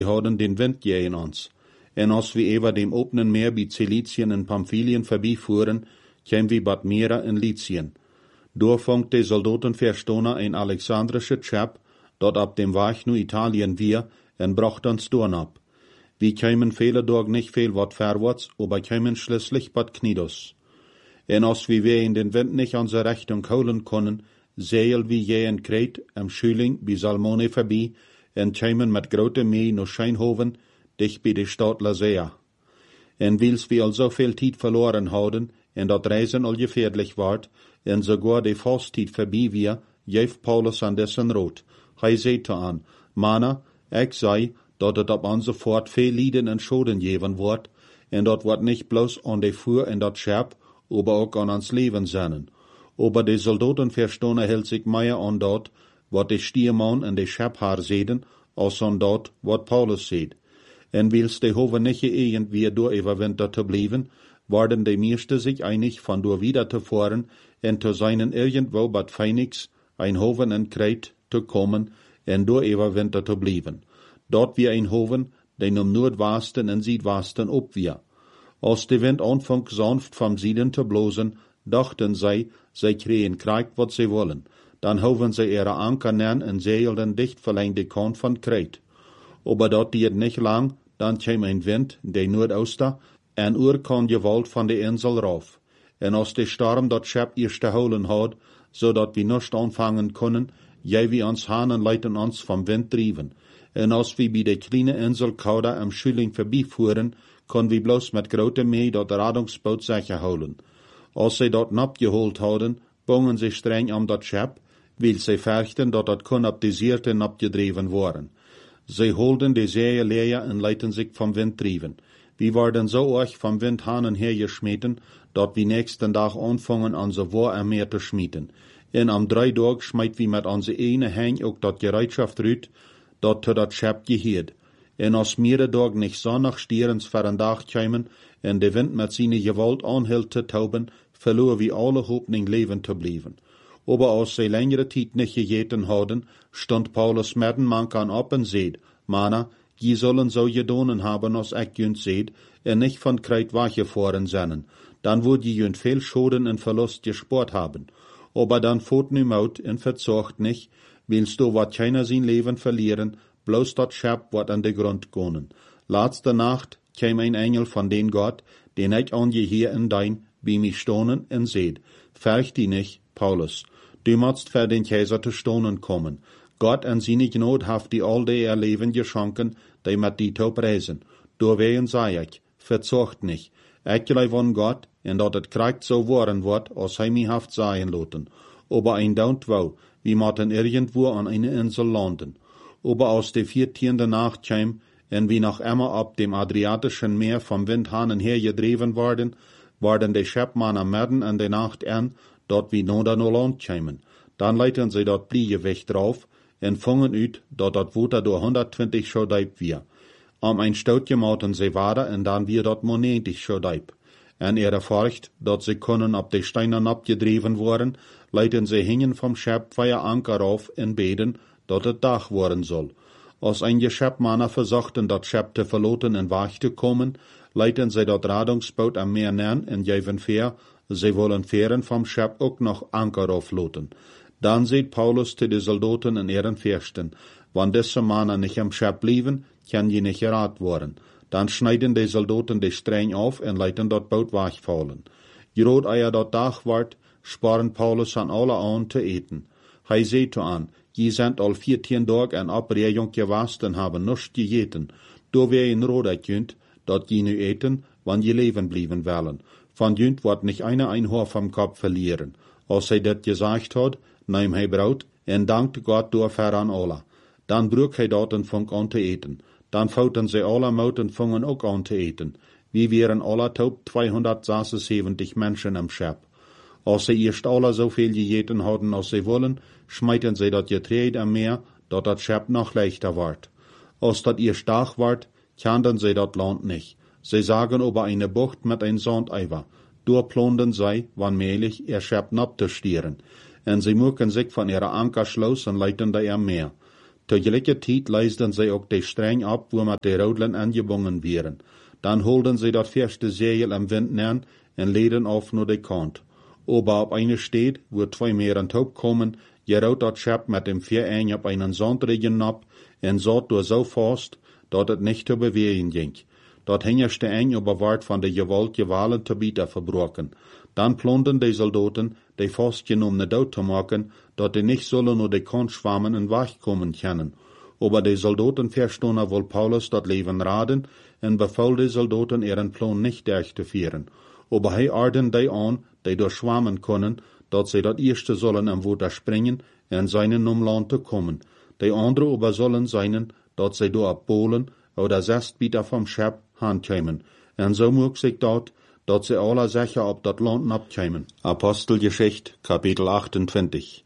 houden den Wind in ons. En als we over dem openen Meer bij Ciliciën en Pamphylien voeren, kämen we bad Mera in Lycien. Doorvangt de soldaten verstonen een Alexandrische Chap, dat op dem Weg nu Italien wir, en bracht ons doornap. We kämen viele Tag nicht viel wat verwärts, aber kämen schließlich bad Knidos. En als we in den Wind nicht unsere Richtung holen können, zeil we je in Kreit am Schüling bij Salmone voorbij, en kämen met grote Mee naar Scheinhoven, dicht bij de stad Lasea. En wils we al zoveel tijd verloren houden, en dat reizen al gefährlich ward, en sogar de Fasttid voorbij wir, geeft Paulus aan dessen rood. Hij zei te aan, Mana, ik zei, dat het op onze voort veel lijden en schoden geven wordt, en dat wordt niet bloos aan de vuur en dat schap, aber ook aan ons leven zijn. Aber de soldaten verstonen hield zich meer aan dat, wat de stierman en de schaphaar zeiden, als aan dat, wat Paulus zeid. En wils de hoven niet geëgend weer door overwinter te blijven, worden de meeste zich einig van door wieder te voeren en te zijn irgendwo bad Phoenix, ein hoven en Kreit, te komen en door overwinter te blijven. Dort weer een hoven, den om noordwesten en zuidwesten opweer. Als de wind aanvangt sanft vom Süden te blozen, dachten zij kregen krijgt wat zij willen. Dan hoven zij ihre Anker neer en zeilden dicht verlang de kant van Kreit. Aber dat diert niet lang, dan kwam een wind, de noordooster, en kan gewalt van de insel rauf. En als de storm dat schap eerst te holen had, zodat we nicht aanvangen kunnen, jij wie ons hanen leiten ons vom wind drijven. En als we bij de kleine insel Kauda am Schüling vorbeifuhren, kon we bloos met grote Mee dat Radungsboot sicher holen. Als zij dat nap geholt hadden, bongen ze streng om dat schap, wil zij verchten dat kon op de Zeerte nap gedreven worden. Zij holden de zeeën leer en leiten zich vom wind drijven. We worden zo erg vom wind hanen hergeschmeten, dat we nächsten dag aanvangen onze Wohr am Meer te schmieten. En am 3 Tag schmeit we met onze ene Heng ook dat Gereitschaft ruut, dat te dat schap geheerd. En als meerdere Tag nicht zonnig stierens voor een dag kwamen, en de wind met zijn gewalt aanhield te tauben, verloor we alle hoopning leven te blijven. Aber als zij längere tijd niet gegeten hadden, stond Paulus middenmank aan op en zeid, Mana, je zullen zo gedonen hebben als ik junt zeid, en niet van Kreit weggefahren zijn. Dan wordt je junt veel schoden en verlust gespoord hebben. Aber dan voort nu mout en verzocht nicht, willst du wat keiner zijn leven verlieren, bloos dat schap wat aan de grond konen. Laatste nacht kwam een engel van den God, den ik aan je hier en dein, bij mij stonen en zeid, verg die nicht, Paulus, du moest voor den Kaiser te stonen kommen. Gott en seine Gnade haft die al de Leven geschonken, die met die te prijzen. Doorwegen zei ik, verzocht nicht. Ik geloof van Gott, en dat het krijgt zo worden wordt, als hij mij haft zeggen laten. Aber ein Daunt wou, wie mochten irgendwo an eine Insel landen. Aber als de 14. Nacht kwam, en wie noch immer op dem Adriatischen Meer vom Windhanen hergedreven worden de Schepmannen midden in de Nacht an, dat wie noder no land kwamen. Dan leiten sie dat Bliegewicht drauf, en vangen uit dat dat water door 120 schodeip weer. Om een stoutje mouten ze wader en dan weer dat 90 schodeip. En furcht, dat ze kunnen op de steinen abgedreven worden, leiten ze hingen vom Schep via Anker auf en beden, dat het dag worden zal. Als einige Schepmannen verzochten dat Schep te verloten en weg te komen, leiten ze dat Radungsboot am Meer neer en geven veer, ze wollen veren vom Schep ook nog Anker aufloten. Dan zegt Paulus te de soldaten en ihren Fürsten, wann deze mannen nicht am Schep blijven, kan je nicht geraad worden. Dan schneiden de soldaten de streng auf en leiten dat boot wegvallen. Groot eier dat dag wordt, sparen Paulus aan alle aan te eten. Hij zei aan, je zijn al 14 dagen en opregung geweest en hebben nichts gegeten. Door weer in rode kunt, dat je nu eten, wann je leven blijven willen. Van junt wordt nicht een Haar vom Kopf verlieren. Als hij dit gezegd had, neem hij brood en dankt God door ver aan alle. Dan broek hij dat en vong aan te eten. Dan fouten ze alle mout en vongen ook aan te eten. Wie wären alle taub 276 Menschen am Schep. Als ze eerst alle zoveel gegeten hadden als ze willen, schmeiten ze dat Getreide am Meer, dat dat Schep noch leichter wordt. Als dat eerst dag wordt, kannten ze dat land nicht. Ze zagen über eine Bucht mit ein Sandeiver. Durchplonden zij, wanneerlich, Schep nab te stieren. En ze moeken zich van ihre Anker schloos en leiten da am Meer. Tegelijkertijd leisden zij ook de streng op, wo met de roodlen angebonden werden. Dan holden zij dat verste zeil am wind neer en leden af naar de kant. Ober op eine steed, wo 2 meer aan top komen, gerout dat schep met dem 4 ein op einen zandregen op en zat door zo vast, dat het niet te bewegen ging. Dat hingerste ein überward van de gewalt gewalen te bieten verbroken. Dan plonderden de soldaten de vastgenommene dood te maken, dat die nicht zullen naar de kant schwammen en wegkomen können. Aber de soldaten verstonden wohl Paulus dat leven raden en beval de soldaten ihren plan nicht durchzuführen. Aber hij aarden die aan, die door schwammen können, dat zij dat eerste zullen am Water springen en seinen um Land te komen. De andere aber zullen seinen, dat zij door op Polen oder Zestbieter vom Schep handkämen. En zo moog zich dat zij alle sicher op dat Land abkämen. Apostelgeschichte, Kapitel 28.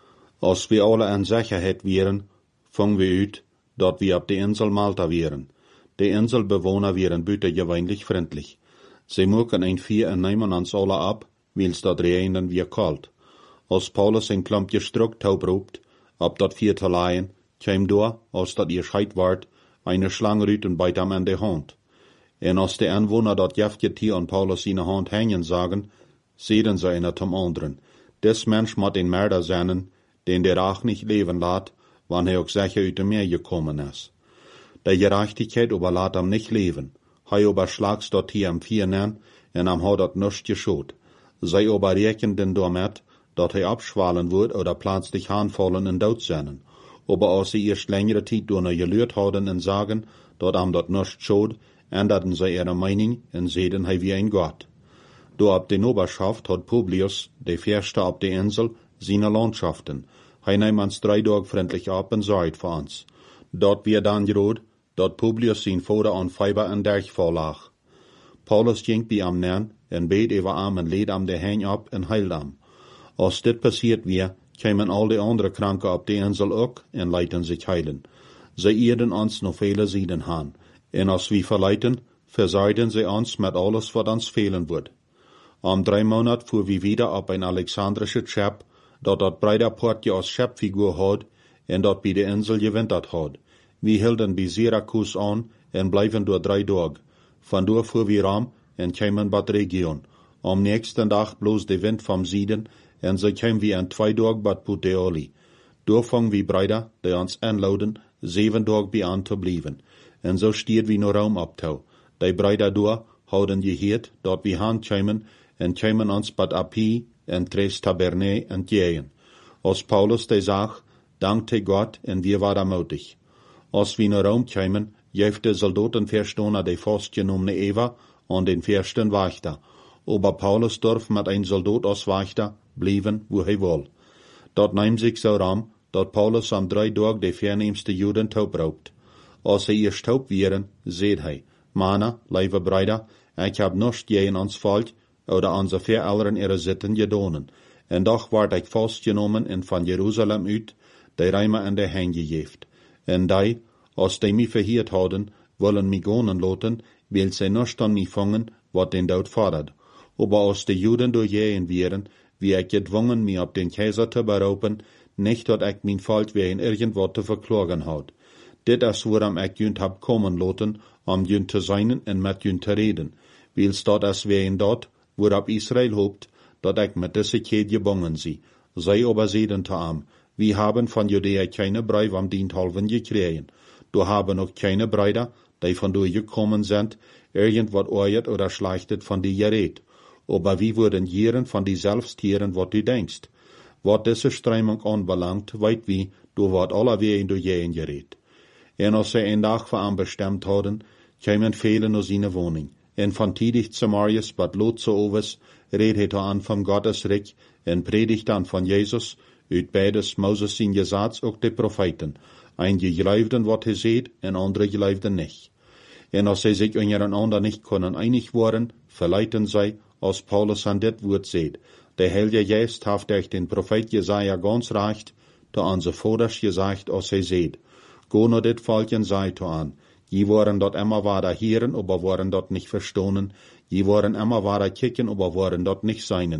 Als wir alle an Sicherheit wären, fangen wir uit, dat wir op de Insel Malta wären. De Inselbewohner wären buitengewöhnlich freundlich. Sie mogen ein Vier en nemen ons alle ab, wils dat reinen weer kalt. Als Paulus een klampje struk taub roept, op dat Vier te laaien, kwam door, als dat ihr scheid waard, eine Schlangenrüten beit am an de hand. En als de Anwohner dat Jefgetier an Paulus in de hand hängen sagen, sehen sie einer zum anderen. Des Mensch moet een Mörder zijn, den der auch nicht leben laat, wann hij ook sicher uit de Meer gekommen is. De Gerechtigkeit aber laat am nicht leben. Hij überschlags dat hier am Vier nen, en am hou dat nust geschot. Zij aber rekenden damit, dat hij abschwalen wordt oder plötzlich aanvallen en dood zijn. Aber als sie erst längere Zeit door gelürt hadden en sagen, dat am dat nust schot, änderten sie ihre Meinung en zeiden hij wie ein Gott. Door op de Oberschaft had Publius, de Verste op de Insel, seine Landschaften. Hij nahm ons 3 Tage freundlich ab en zorgt voor ons. Dat wir dan gerood, dat Publius zijn vader aan Fiber en Dergval lag. Paulus ging bij am neer en beet over am en leed am de heen op en heilde am. Als dit passiert weer, kwamen al de andere kranken op de Insel ook en lieten zich heilen. Zij eerden ons nog vele zieden aan. En als we verleiten, verzorgden zij ons met alles wat ons fehlen wordt. Am 3 Monat fuhr we wieder op een Alexandrische Schep, dat breiter Portje als Schepfigur had en dat bij de Insel gewinterd had. We hielden bij Syracuse aan en blijven door 3 Tage. Vandoor fuhr we ram en kwamen bad Region. Am nächsten Dag bloos de wind vom Süden en zo kwamen we in 2 Tage bad Puteoli. Door vangen we breiter, die ons aanlouden, 7 Tage bij aan te blijven. En zo stiert we nog ruim op touw. Die breiter door houden geheerd dat we handkwamen en kwamen ons bad Appii en Tres Taberne en Jeën. Als Paulus de zag, dankte Gott en wir waren mutig. Als we naar Rom kwamen, geeft de soldaten verstonden de vastgenommene Eva aan den versten Wachter. Aber Paulus durf met een soldat als Wachter blijven wo hij wil. Dat neemt zich zo ram, dat Paulus am 3 Tage de verneemste Juden taub raubt. Als hij eerst taub wären, zeed hij, Mannen, lieve Brüder, ik heb nichts gegen ons volk, oder onze verouderen ihre Sitten gedonen. En doch ward ik vastgenomen en van Jeruzalem uit, de Rijmen en de heen gegeven. En die, als die mij verheerd hadden, willen mij gonen laten, wil zij nichts aan mij vangen, wat den dood fordert. Aber als de Juden doorgehen wären, wie ik gedwongen mij op den Kaiser te beroepen, nicht dat ik mijn volk wegen irgendwat te verklagen had. Dit is waarom ik junt heb komen laten, om junt te zijn en met junt te reden. Wils dat is wegen dat, waarop Israël hoopt, dat ik met deze keer gebonden zie. Zij aber zeiden te am, we hebben van Judea keine Brief am Diensthalven gekregen. Du haben ook keine Brüder, die van door gekommen sind, irgendwat ooit oder schlechtet van die gereed. Aber wie worden jeren van die selbstieren, wat du denkst. Wat deze strömung anbelangt, weet wie, du wordt alle wegen door jeen gereed. En als zij een dag voor aan bestemd hadden, kwamen velen naar zijn woning. En van tidig Samarius, wat Lot zo overs, reed hij aan van Gottes Rijk, en predigt dan van Jezus, uit beides Moses zijn gezats ook de profeten. Ein geloofden wat hij zeed, en andere geloofden niet. En als zij zich ondereinander niet kunnen einig worden, verleiten zij, als Paulus aan dit woord zeed. De Heilige Geest heeft durch den Prophet Jesaja ganz recht, te onze vaders gezegd als hij zeed. Go naar dit volk en zei to aan. Je waren dat immer ware heren, aber waren dat nicht verstonen. Je waren immer ware kicken, aber waren dat nicht seinen.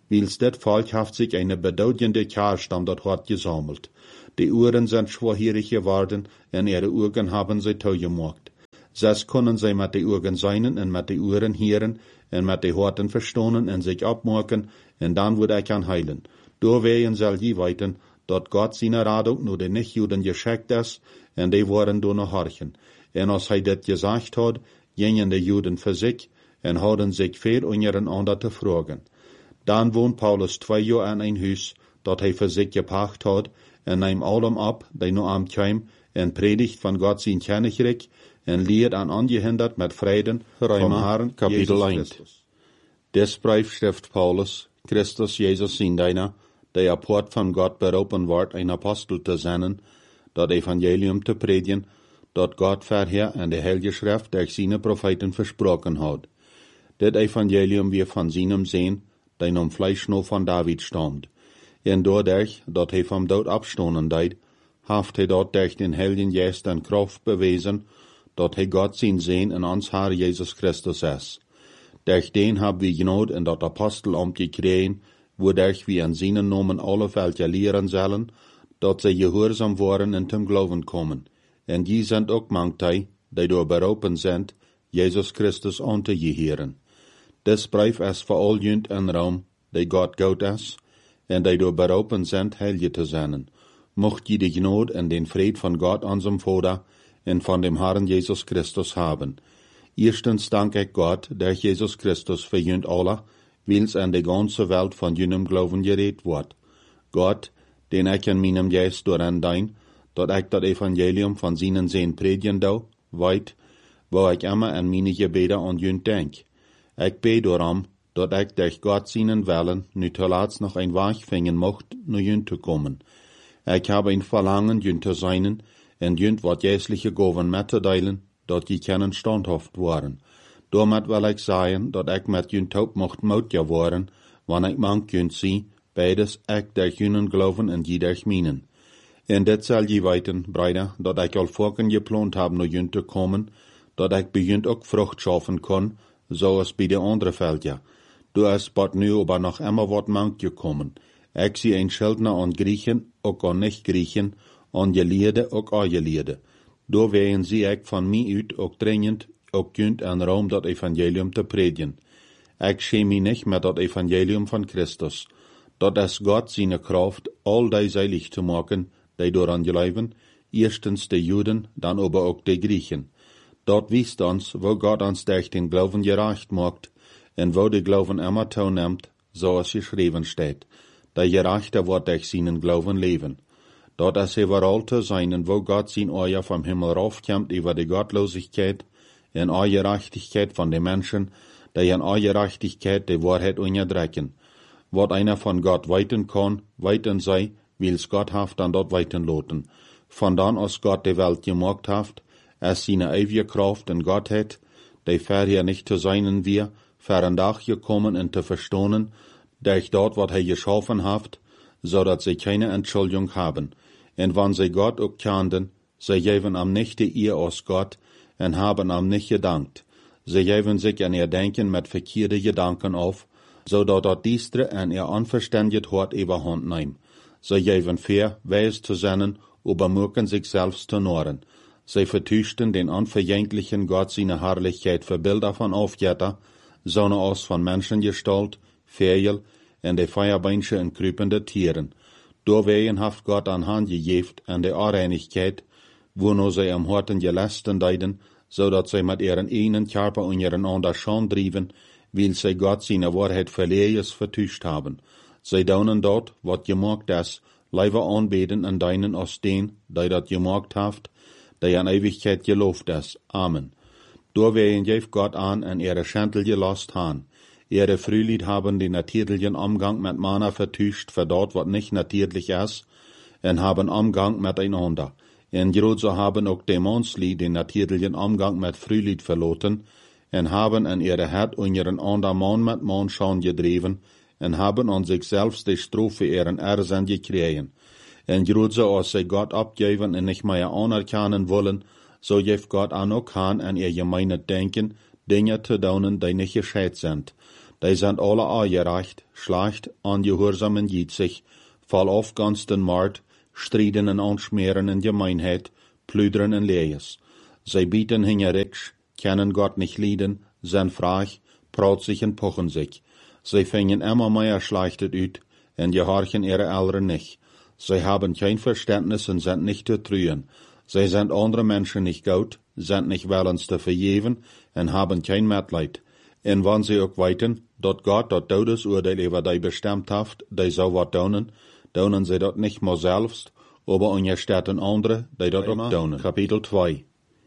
Wils dat Volk haft sich eine bedeutende Kerrstam dort hart gesammelt. Die Uhren sind schwerhierig geworden, en ihre Uhren haben sie toegemacht. Zes können sie mit die Uhren seinen en mit die Uhren hören en mit die Horten verstonen en sich abmaken en dann würde ich heilen. Door wehen soll je weiten, dat Gott seine Radung nur den Nichtjuden geschickt ist en die waren door noch horchen. En als hij dit gesagt hat, gingen die Juden für sich en hadden sich viel untereinander te fragen. Dann wohnt Paulus 2 Jahre in ein Haus, dat hij für sich gepacht hat, en neemt allem ab, die nur am Keim, en predigt van Gott sein Königreich, en leert an angehindert mit Frieden, vom Herrn Kapitel 1. Des Brief schrift Paulus, Christus Jesus sein Deiner, der apart von Gott berufen ward, ein Apostel zu sein, dat Evangelium zu predigen, dat Gott vorher in der Heilige Schrift durch seine Propheten versprochen hat. Das Evangelium wir von seinem sehen, der um Fleisch nur von David stammt. En dadurch, dat hij vom Tod abstonden deed, haft hij dort durch den Heiligen Geist en Kraft bewezen, dat hij Gott zijn Sehen in ons Herr Jesus Christus ist. Durch den haben wir Gnade in dat Apostelamt gekregen, wodurch wir in seinen Namen alle Völker lehren sollen, dat sie gehorsam worden in zum Glauben kommen. En die sind ook manchtij, die door berufen sind, Jesus Christus an te gehören. Des Brief ist für all jünd en Raum, die Gott Gott ist, en die door berufen sind, heilig zu sein. Mocht je die Gnade en den Fried von Gott, unserem Vater, en von dem Herrn Jesus Christus haben. Erstens danke ich Gott, durch Jesus Christus für jünd alle, wils an die ganze Welt von jünem Glauben geredet wird. Gott, den ich in meinem Geist daran dein, dat ich das Evangelium von seinen Sehen predigen do, weit, wo ich immer an meine Gebete an jünd denk. Ich bete darum, dat ich durch Gott seinen Willen nu zuletzt noch ein Weg finden mocht, nu jünd zu kommen. Ich habe ein Verlangen, jünd zu sein, und jünd wat jässliche Gaven mitzuteilen, dat die kennen standhaft waren. Damit will ich sagen, dat ich mit jünd taub mocht Mut geworden, wann ich mank jünd sie, beides ich durch jünden Glauben und je durch meinen. En dit zal je weten, Brüder, dat ich al vorken geplant habe, nu jünd zu kommen, dat ich bei jünd auch Frucht schaffen kann, so als bei de andere Völker. Du ist bald nu aber noch immer wat mank gekommen. Ich zie ein Schuldner an Griechen, auch an Nicht-Griechen, an Geleerde, auch an Geleerde. Da wehen sie ich von mir uit, auch dringend, auch jünd en Raum dat Evangelium te predigen. Ich schäme mich nicht mit dat Evangelium von Christus. Dat ist Gott seine Kraft, all die seilig zu machen, die daran glauben, erstens die Juden, dann aber auch die Griechen. Dort wisst uns, wo Gott uns durch den Glauben gerecht macht, und wo der Glauben immer teilnimmt, so es geschrieben steht. Der Gerechte wird durch seinen Glauben leben. Dort ist überall zu sein, wo Gott sein Euer vom Himmel raufkommt über die Gottlosigkeit, in Gerechtigkeit von den Menschen, die in Gerechtigkeit die Wahrheit unterdrücken. Wat einer von Gott weiten kann, weiten sei, wils Gott haft dann dort weiten loten. Von dann aus Gott die Welt gemacht haft, es seine ewige Kraft in Gottheit, die vorher nicht zu seinen wir, fern Dach gekommen und zu verstohnen, durch dort, wat er geschaffen haft, so dat sie keine Entschuldigung haben. Und wann sie Gott auch kannten, sie geben am nicht die ihr aus Gott, und haben am nicht gedankt. Sie geben sich an ihr Denken mit verkehrte Gedanken auf, so dat diestre an ihr unverständigt Hort überhand nehmen. Sie geben fair, weis zu sein, übermürken sich selbst zu noren. Sie vertüchten den unverjänglichen Gott seine Herrlichkeit für Bilder von Aufjetter, sonne aus von Menschengestalt, Vögel, und die Feuerbeinsche und krüpende Tieren. Doorwegen haft Gott an Hand gegeft an der Unreinigkeit, wo nur sie am Horten gelästen deiden, so dat sie mit ihren einen Körper untereinander schon drieben, weil sie Gott seine Wahrheit verlehres vertuscht haben. Sie daunen dort, wat gemacht ist, leider anbeten an deinen aus den, die dat gemacht haft, die an Ewigkeit gelobt ist. Amen. Doorwegen gef Gott an ihre Schentel gelost han. Ihre Frühlied haben den natürlichen Umgang mit Mana vertuscht, für dort, wat nicht natürlich ist, und haben Umgang miteinander. En so haben auch Dämonsli den natürlichen Umgang mit Frühlied verloten, und haben an ihre Herd und ihren anderen Mann mit Mann schon gedreven, und haben an sich selbst die Strophe ihren Ersen gekriegen. En so als sie Gott abgeben und nicht mehr anerkennen wollen, so gef Gott an auch an ihr gemeine Denken, Dinge zu tun, die nicht gescheit sind. Die sind alle aangereicht, schlecht, angehorsamen jiet sich, fall auf ganz den Markt, Striden en Anschmeren in Gemeinheit, Plüdern en Lees. Zij bieten hingericks, kennen Gott nicht lieden, zijn fraag, praat sich en pochen sich. Zij fingen immer mehr schlechtet uit, en gehorchen ihre Eltern nicht. Zij haben kein Verständnis und sind nicht zu trühen. Zij sind andere Menschen nicht gut, sind nicht willens zu vergeben, en haben kein Mitleid. En wann sie auch weiten, dat Gott dat Todesurteil über die bestimmt haft, die so wat doen sie dat nicht mehr selbst, aber unterstellen andere, die dat auch doen. Kapitel 2.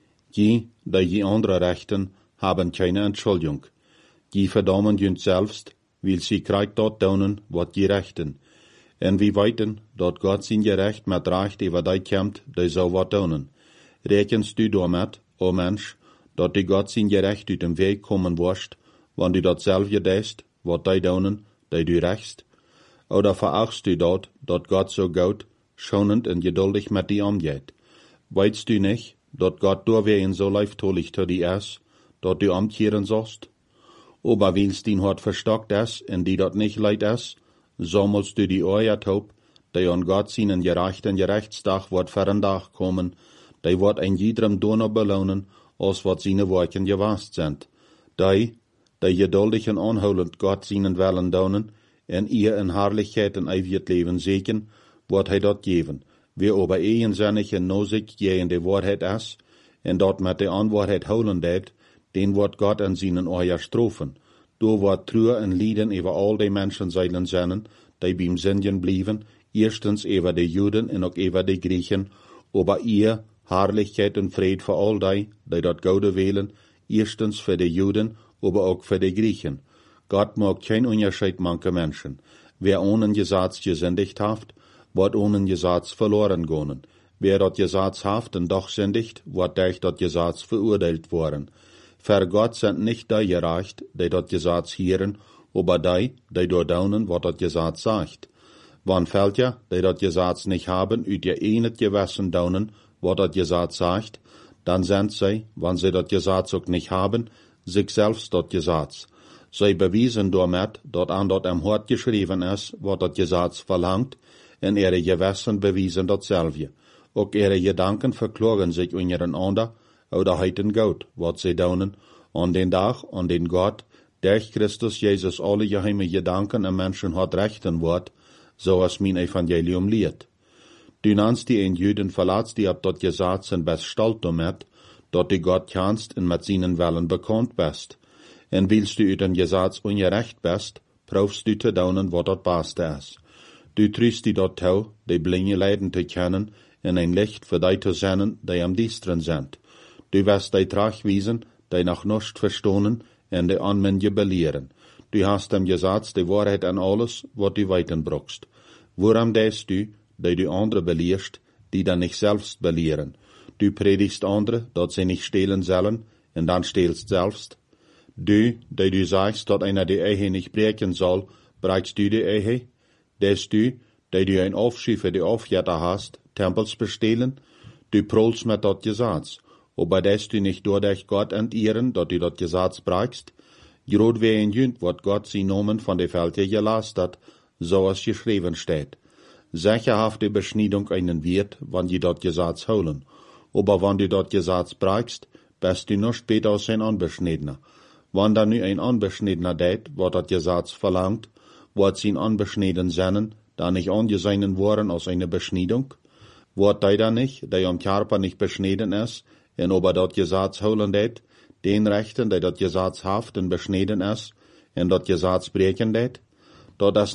Die andere rechten, haben keine Entschuldigung. Die verdammen jünt selbst, weil sie kriegt dort doen, wat die rechten. En wie weiten, dat Gott sein Gerecht mit Recht über die kämmt, die so wat doen. Rechenst du damit, o Mensch, dat die Gott sein Gerecht uit dem Weg kommen wirst, wann du dat selbe deist, wat die doen, die du rechtst? Oder verachtst du dat Gott so gut, schonend und geduldig mit dir umgeht? Weißt du nicht, dat Gott durchwehen so leiftolig zu dir ist, dat du umkehren sollst? Aber weil's dein Hort verstockt ist, und die dat nicht leid ist, so musst du die Ohr taub, die an Gott seinen gerechten Gerechtstag wird für den Tag kommen, die wird ein jedem Donner belohnen, als wat seine Worten gewast sind. Die geduldig und anholend Gott seinen Willen donen, en ihr in Herrlichkeit en eeuwig Leben segen, wird hij dat geben. Wie aber eigensinnig en nosig gegen die Wahrheit ist, en dat mit der Anwahrheit holen det, den wird Gott an seinen Eier strofen. Du wird Trauer en Lieden über all die Menschen zeilen sennen, die beim Sündigen blieben, erstens über die Juden en auch über die Griechen, aber ihr Herrlichkeit und Fried für all die dat Gode wählen, erstens für die Juden, aber auch für die Griechen. Gott mag kein Unterschied manche Menschen. Wer ohne Gesetz gesündigt haft, wird ohne Gesetz verloren gehen. Wer dat Gesetz haft und doch sündigt, wird durch dat Gesetz verurteilt worden. Für Gott sind nicht die gerecht, die dat Gesetz hören, aber die durchdauen, was dat Gesetz sagt. Wann fällt ja, die dat Gesetz nicht haben, üt ihr nicht gewissen daunen, was dat Gesetz sagt, dann sind sie, wenn sie dat Gesetz auch nicht haben, sich selbst dat Gesetz. Sie bewiesen damit, dat an dat am Hort geschrieben ist, was dat Gesetz verlangt, en ihre Gewissen bewiesen dasselbe. Auch ihre Gedanken verklagen sich untereinander, oder heiten Gott, wat sie daunen, an den Tag, an den Gott, durch Christus Jesus alle geheime Gedanken am Menschen hat rechten wird, so als mein Evangelium lehrt. Du nennst die in Juden verlatzt die ab dat Gesetz en best stolz damit, dat du Gott kennst en mit seinen Willen bekannt bist. En willst du ut den Gesetz ungerecht bist, brauchst du zu daunen, wat dat Beste ist. Du trüst die dort tau, die blinge Leiden zu kennen, en ein Licht für die zu senden, die am Dienstren sind. Du wirst die Tragwiesen, die noch nicht verstohnen, en die Anmenge belehren. Du hast dem Gesetz die Wahrheit an alles, wat du weiten brauchst. Woran denkst du, die du andere belehrst, die dann nicht selbst belehren? Du predigst andere, dat sie nicht stehlen sollen, en dann stehlst selbst. Du, die du sagst, dat einer die Ehe nicht brechen soll, brechst du die Ehe? Des du, die du ein Aufschied für die Aufjäter hast, Tempels bestehlen? Du prolst mit dat Gesetz. Aber des du nicht durch Gott entehren, dat du dat Gesetz brechst? Grod wie ein Jünd, wat Gott sie Nomen von der Fälte gelast hat, so als geschrieben steht. Sicherhafte Beschneidung einen Wirt, wann die dat Gesetz holen. Aber wann du dat Gesetz brechst, bist du noch später als ein Unbeschneidener. Wann da nu ein Unbeschneidener det, wat dat Gesetz verlangt, wird sie unbeschneiden sennen, da nicht angesehen worden aus einer Beschneidung? Wird die da nicht, der am Körper nicht beschneiden ist, en ober dat Gesetz holen det, den Rechten, der dat Gesetz haft en beschneiden ist, en dat Gesetz brechen det? Dort ist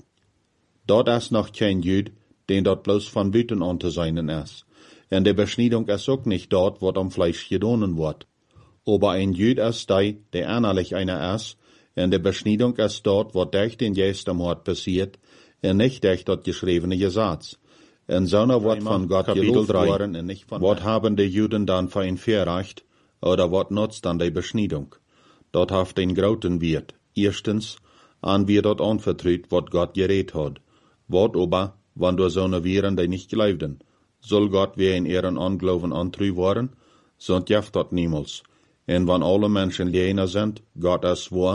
noch kein Jüd, den dort bloß von Büten anzusehen ist. En die Beschneidung ist auch nicht dort, wat am Fleisch gedonen wird. Aber ein Jüd ist der innerlich einer ist, en die Beschneidung ist dort, wat durch den Geist am Hort passiert, en nicht durch dat geschriebene Gesetz. En so wird von Gott gelobt worden, en nicht von wat haben die Juden dann für ein Verrecht, oder wat nutzt dann die Beschneidung? Dort haft ein großen Wirt. Erstens, an wir dort anvertraut, wat Gott geredet hat. Wat aber, wann du so ne Viren, die nicht glaubten? Soll Gott wie in ihren Anglauben antreu worden? So jaft dort niemals. En wann alle Menschen jener sind, Gott ist wahr,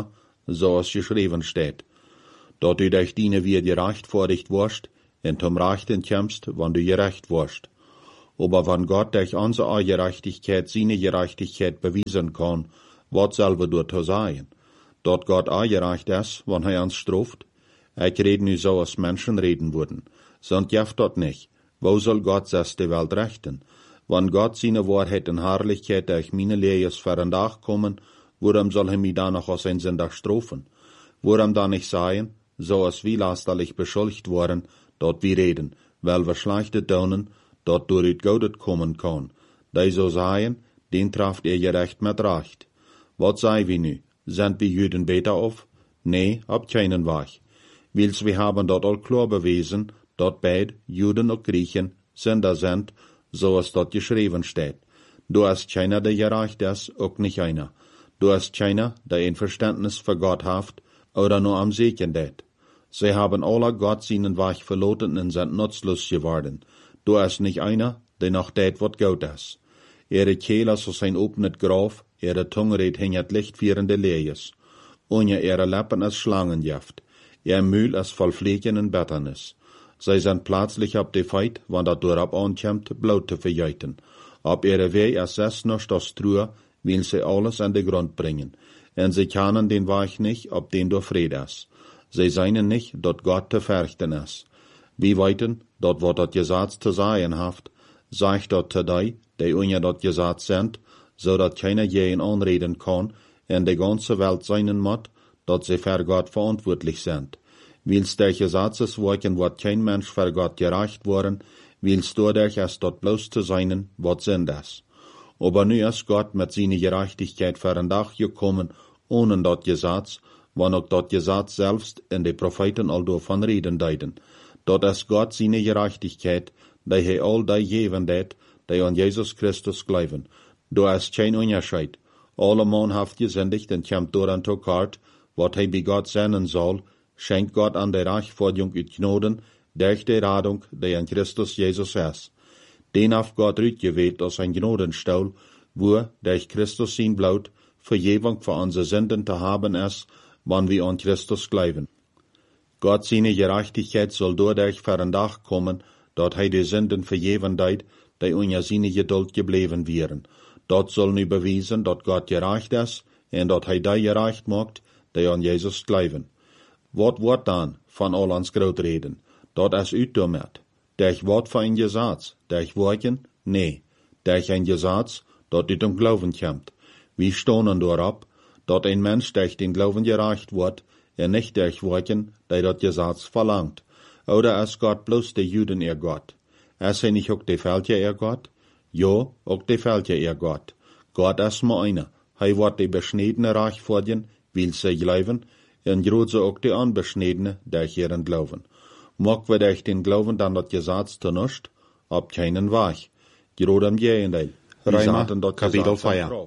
zoals geschreven steht. Dat du durch diene weer gerecht vor dich warst, en zum Rechten kämpfst, wann du gerecht warst. Aber wenn Gott durch unsere Gerechtigkeit seine Gerechtigkeit bewiesen kann, was soll wir dort sein? Dort Gott gerecht ist, wenn er uns straft? Ich rede nu so, als Menschen reden würden. Sonst jaft dort nicht. Wo soll Gott das die Welt rechten? Wenn Gott seine Wahrheit und Herrlichkeit durch meine Lehres für ein Tag kommen, warum soll er mich dann noch aus ein Sünder strafen? Warum dann nicht sagen, so als wie lasterlich beschuldigt worden, dort wir reden, weil wir schlechte tun, dort durch Gott kommen kann. Die so sagen, den trafft gerecht mit Recht. Was sei wir nu? Sind wir Juden besser auf? Nee, ab keinen Weg. Wils wir haben dort all klar bewiesen, dort beid, Juden und Griechen, Sünder sind, so als dort geschrieben steht. Du hast keiner, der gerecht ist, auch nicht einer. Du hast keiner, der ein Verständnis für Gott haft, oder nur am Segen det. Sie haben alle Gott seinen Weg verloren und sind nutzlos geworden. Du hast nicht einer, der noch det, wat Gott ist. Ihre Kehle so sein opnet Graf, ihre Tunge red hingert lichtführende Lees. Ohne ihre Lippen als Schlangenjaft. Ihr Mühl ist voll Fliegen und Betternis. Sie sind plötzlich ab die Feit, wann dat durab ankommt, Blut zu verjeiten. Ab ihre Weg ist es noch das Truhe, will sie alles an den Grund bringen. Und sie kennen den Weg nicht, ob den durch Fried ist. Sie seien nicht, dort Gott zu fürchten ist. Wie weiten, dort wo dat Gesetz zu sein haft, sagt dort zu die unja dort Gesetz sind, so dat keiner jeden anreden kann, in die ganze Welt seinen muss, dat sie für Gott verantwortlich sind. Wils der Gesetzeswerken wird kein Mensch für Gott gerecht worden, wils dadurch es dort bloß zu sein, wat sind es. Aber nu ist Gott mit seiner Gerechtigkeit für ein Tag gekommen, ohne dort Gesetz, wann auch dort Gesetz selbst in die Propheten all davon reden deuten. Dort ist Gott seine Gerechtigkeit, die he all die geben det, die an Jesus Christus glauben. Da ist kein Unterschied. Alle Mann haft gesündigt und kommt durch an Tokart, wat he bei Gott senden soll, schenkt Gott an der Rechtfertigung und Gnoden, durch die Radung, die an Christus Jesus ist. Den haft Gott rütgewählt aus ein Gnodenstuhl, wo, durch Christus sein Blut, Vergebung für unsere Sünden zu haben ist, wann wir an Christus glauben. Gott seine Gerechtigkeit soll dadurch für ein Tag kommen, dort he die Sünden vergeben deut, die unter seine Geduld geblieben wären. Dort soll nu bewiesen, dort Gott gerecht ist, und dort he die gerecht macht, die an Jesus glauben. Wat wordt dann von all ans Grotreden? Dort ist ut damit. Durch wat für ein Gesetz? Durch Worken? Nee. Durch ein Gesetz, dort ut Glauben kommt. Wir stehen dort dort ein Mensch durch den Glauben gerecht wird, und nicht durch Worken, die dort Gesetz verlangt. Oder ist Gott bloß der Juden ihr Gott? Ist er nicht auch die Völker ihr Gott? Ja, auch die Völker ihr Gott. Gott ist nur einer. Er wird die Beschniedene reich vordienen, will sie glauben, und grad so auch die Unbeschniedene durch ihren Glauben. Mag wir durch den Glauben dann das Gesetz zu nicht? Ab keinen Weg. Grad am Gegenteil. Römer, Kapitel 4.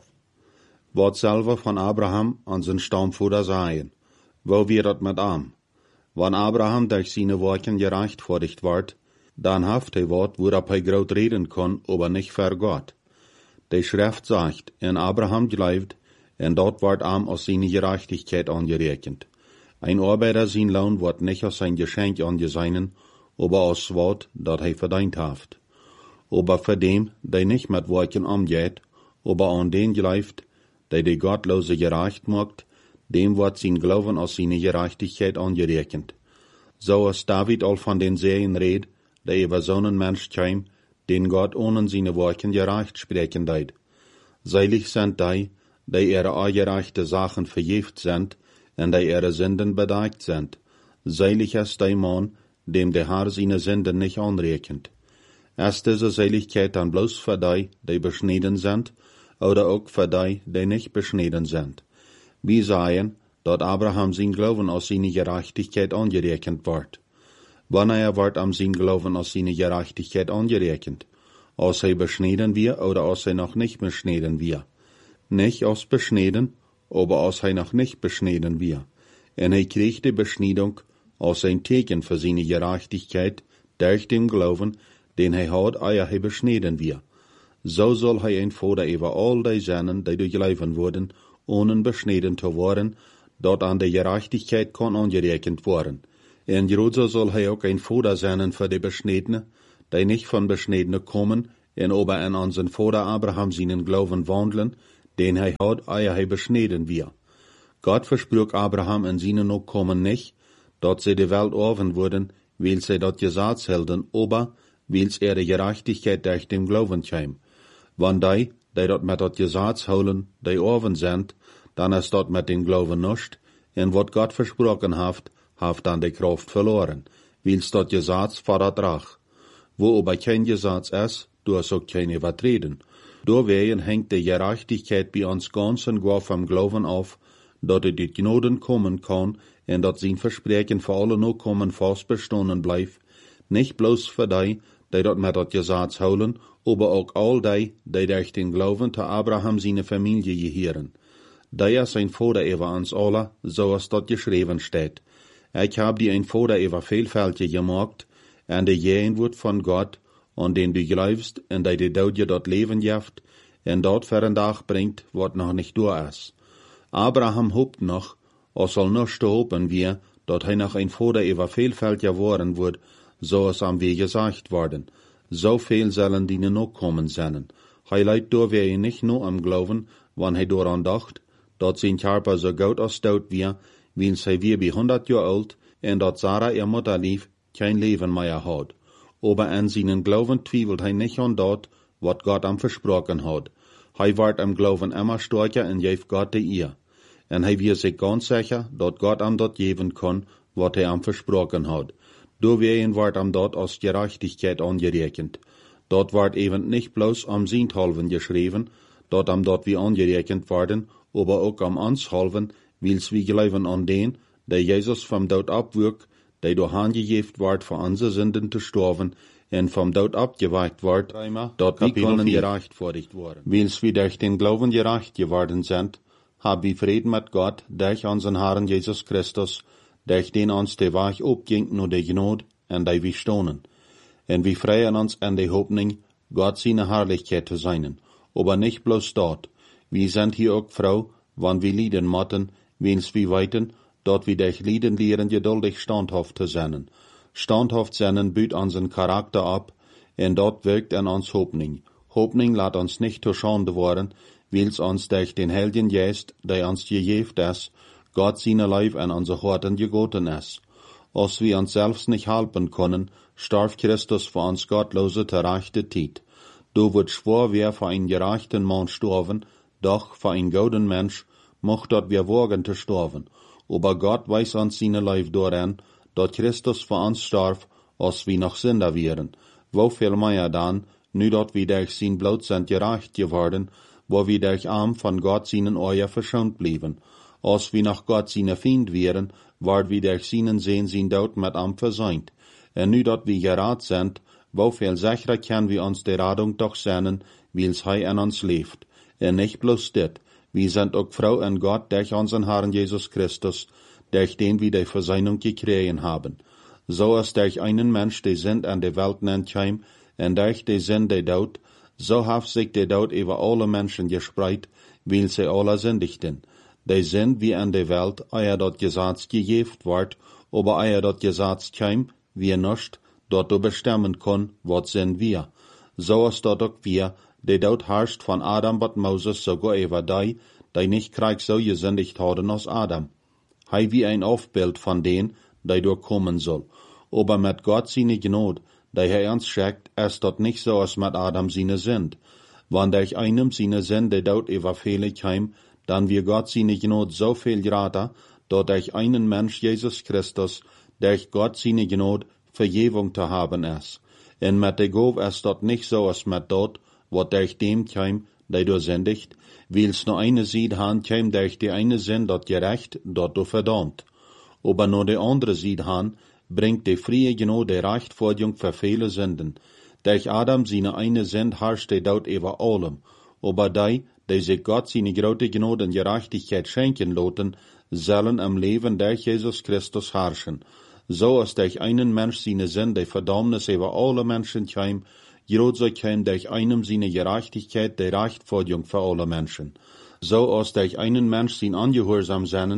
Wat selber von Abraham an sein Stammvater sagen. Wo wir dat mit am? Wann Abraham durch seine Worten gerechtfertigt ward, dann haft er wat, worab er groß reden kann, aber nicht für Gott. Die Schrift sagt, in Abraham glaubt, und dort ward am aus seiner Gerechtigkeit angerechnet. Ein Arbeiter sein Lohn wird nicht aus sein Geschenk angesehen, aber aus wat, dat er verdient haft. Aber für dem, der nicht mit Worten umgeht, aber an den glaubt, der die Gottlose gerecht macht, dem wird sein Glauben aus seiner Gerechtigkeit angerechnet. So als David all von den Serien redet, der über so einen Mensch käm, den Gott ohne seine Worte gerecht sprechen deit. Selig sind die ihre ungerechte Sachen vergift sind, und die ihre Sünden bedeckt sind. Selig ist der Mann, dem der Herr seine Sünden nicht anrechnet. Ist diese Seligkeit dann bloß für die beschnitten sind, oder auch für die nicht beschnitten sind? Wir sagen, dort Abraham sein Glauben aus seiner Gerechtigkeit angerechnet wird. Wann wird am sein Glauben aus seiner Gerechtigkeit angerechnet? Aus er beschnitten wir oder aus er noch nicht beschnitten wir? Nicht aus beschnitten, aber aus er noch nicht beschnitten wir. Und er kriegt die Beschneidung aus ein Teken für seine Gerechtigkeit durch den Glauben, den er hat, er beschnitten wir. So soll er ein Vater über all die Sünden, die durchlaufen wurden, ohne beschnitten zu worden, dort an der Gerechtigkeit kann angerekend worden. En Jerusalem soll hij ook ein Vater sein für die Beschnittene, die nicht von Beschnittene kommen, en aber an unseren Vater Abraham seinen Glauben wandeln, den hij hat, ehe hij beschnitten wir. Gott versprach Abraham in seinen Nachkommen nicht, dort sie die Welt offen wurden, weil sie dort Gesetz hielten, aber weil ihre Gerechtigkeit durch den Glauben käm. Wann die dort mit dort Gesetz holen, die offen sind, dann ist dort mit dem Glauben nicht, en wat Gott versprochen haft dann die Kraft verloren, weil's dort Gesetz vertrag. Wo aber kein Gesetz ist, du hast auch keine Übertreten. Deswegen hängt die Gerechtigkeit bei uns ganz und gar vom Glauben auf, dass die Gnaden kommen kann, und dass sein Versprechen für alle Nachkommen fast bestanden bleibt, nicht bloß für die dort mit das Gesetz holen, aber auch all die durch den Glauben zu Abraham seine Familie gehören. Die ist ein Vater über uns alle, so als dort geschrieben steht. Ich hab die ein Vater über Vielfältige gemacht, und der jähen wird von Gott, und den du glaubst, und der die Tod dort Leben jaft, und dort für einen Tag bringt, wat noch nicht durch ist. Abraham hofft noch, soll nicht hoffen wir, dort hij noch ein Vater über Vielfalt geworden wird, so es am wie gesagt worden. So viel sollen die noch kommen sein. Hij leidt door wir nicht nur am Glauben, wann hij daran dacht, dort sein Körper so gut als tot wir, weil sie wir bei 100 Jahre alt, und dort Sarah ihr Mutter lief, kein Leben mehr hat. Aber an seinen Glauben twiefelt hij nicht an dort, wat Gott am versprochen hat. Hij wird am Glauben immer stärker und geeft Gott die ihr. En hij wird sich ganz sicher, dat Gott am dort geben kann, wat hij am versprochen hat. Deswegen wird am dort als Gerechtigkeit angerechnet. Dort wird eben nicht bloß am Sinthalven geschrieben, dort am dort wie angerechnet worden, aber auch am uns halven, weil's wir glauben an den, der Jesus vom Tod abwirkt, der durch angegeben wird, für unsere Sünden zu sterben, und vom Tod abgeweicht wird, dort wir können gerechtfertigt worden. Weil's wir durch den Glauben gerecht geworden sind, hab wir Frieden mit Gott, durch unseren Herrn Jesus Christus, durch den uns der Weg abging nur der Gnade, und der wir stohnen. Und wir freuen uns an der Hoffnung, Gott seine Herrlichkeit zu sein. Aber nicht bloß dort. Wir sind hier auch froh, wann wir lieden motten, wenn's wir weiten, dort wir durch Lieden lehren, geduldig standhaft zu sein. Standhaft sein büht unseren Charakter ab, und dort wirkt an uns Hoffnung. Hoffnung lässt uns nicht zu Schande worden, weil's uns durch den Heiligen Geist, der uns gegeben ist, Gott seine Leib an unsere Horten gegoten ist. Als wir uns selbst nicht helfen können, starb Christus für uns gottlose gerechte Zeit. Du wird schwor wer für einen gerechten Mann sterben, doch für einen guten Mensch mocht dort wir wagen zu sterben. Aber Gott weiß uns seine Leib daran, dort Christus für uns starb, als wir noch Sünder wären. Wo viel mehr dann, nu dort wir durch sein Blut sind gerecht geworden, wo wir durch Arm von Gott seinen Euer verschont blieben. Als wir nach Gott seine Feind wären, ward wir durch seinen Sehn sein Tod mit am versäumt. Und nu dort wir gerat sind, wo viel sicherer können wir uns der Radung doch sehnen, weil's Hei an uns lebt. Und nicht bloß dit, wir sind auch froh an Gott durch unseren Herrn Jesus Christus, durch den wir die Versöhnung gekriegt haben. So als durch einen Mensch die Sünd an der Welt nennt heim, und durch die Sünd der Tod, so hat sich der Tod über alle Menschen gespreit, weil sie alle sündigten. Die sind wie an der Welt, ehe dort Gesetz gegeben wird, aber ehe dort Gesetz käm, wir nicht, dort du bestimmen kann, was sind wir. So ist dort auch wir, die dort herrscht von Adam bis Moses sogar über die nicht Krieg so gesündigt haben als Adam. Hei wie ein Aufbild von denen, die durchkommen soll. Aber mit Gott seine Gnade, die er uns schickt, ist dort nicht so als mit Adam seine Sünd. Wann durch einem seine Sünde dort über viele käm, dann wir Gott seine Gnade so viel grater, dort durch einen Mensch Jesus Christus, durch Gott seine Gnade Vergebung zu haben ist. Und mit der Gabe ist dort nicht so als mit dort, wo durch dem käm, der du sündigt, weil's nur eine Seed han käm durch die eine Sinn dort gerecht, dort du verdammt. Aber nur die andere Seed han, bringt die frie Gnade Rechtfertigung für viele Sünden. Durch Adam seine eine Sinn herrscht dort über allem. Aber die sich Gott seine große Gnade und Gerechtigkeit schenken loten, sollen am Leben durch Jesus Christus herrschen. So als durch einen Mensch seine Sünde Verdammnis über alle Menschen käm, so käm durch einen seine Gerechtigkeit die Rechtfertigung für alle Menschen. So als durch einen Mensch sein Ungehorsam seinen,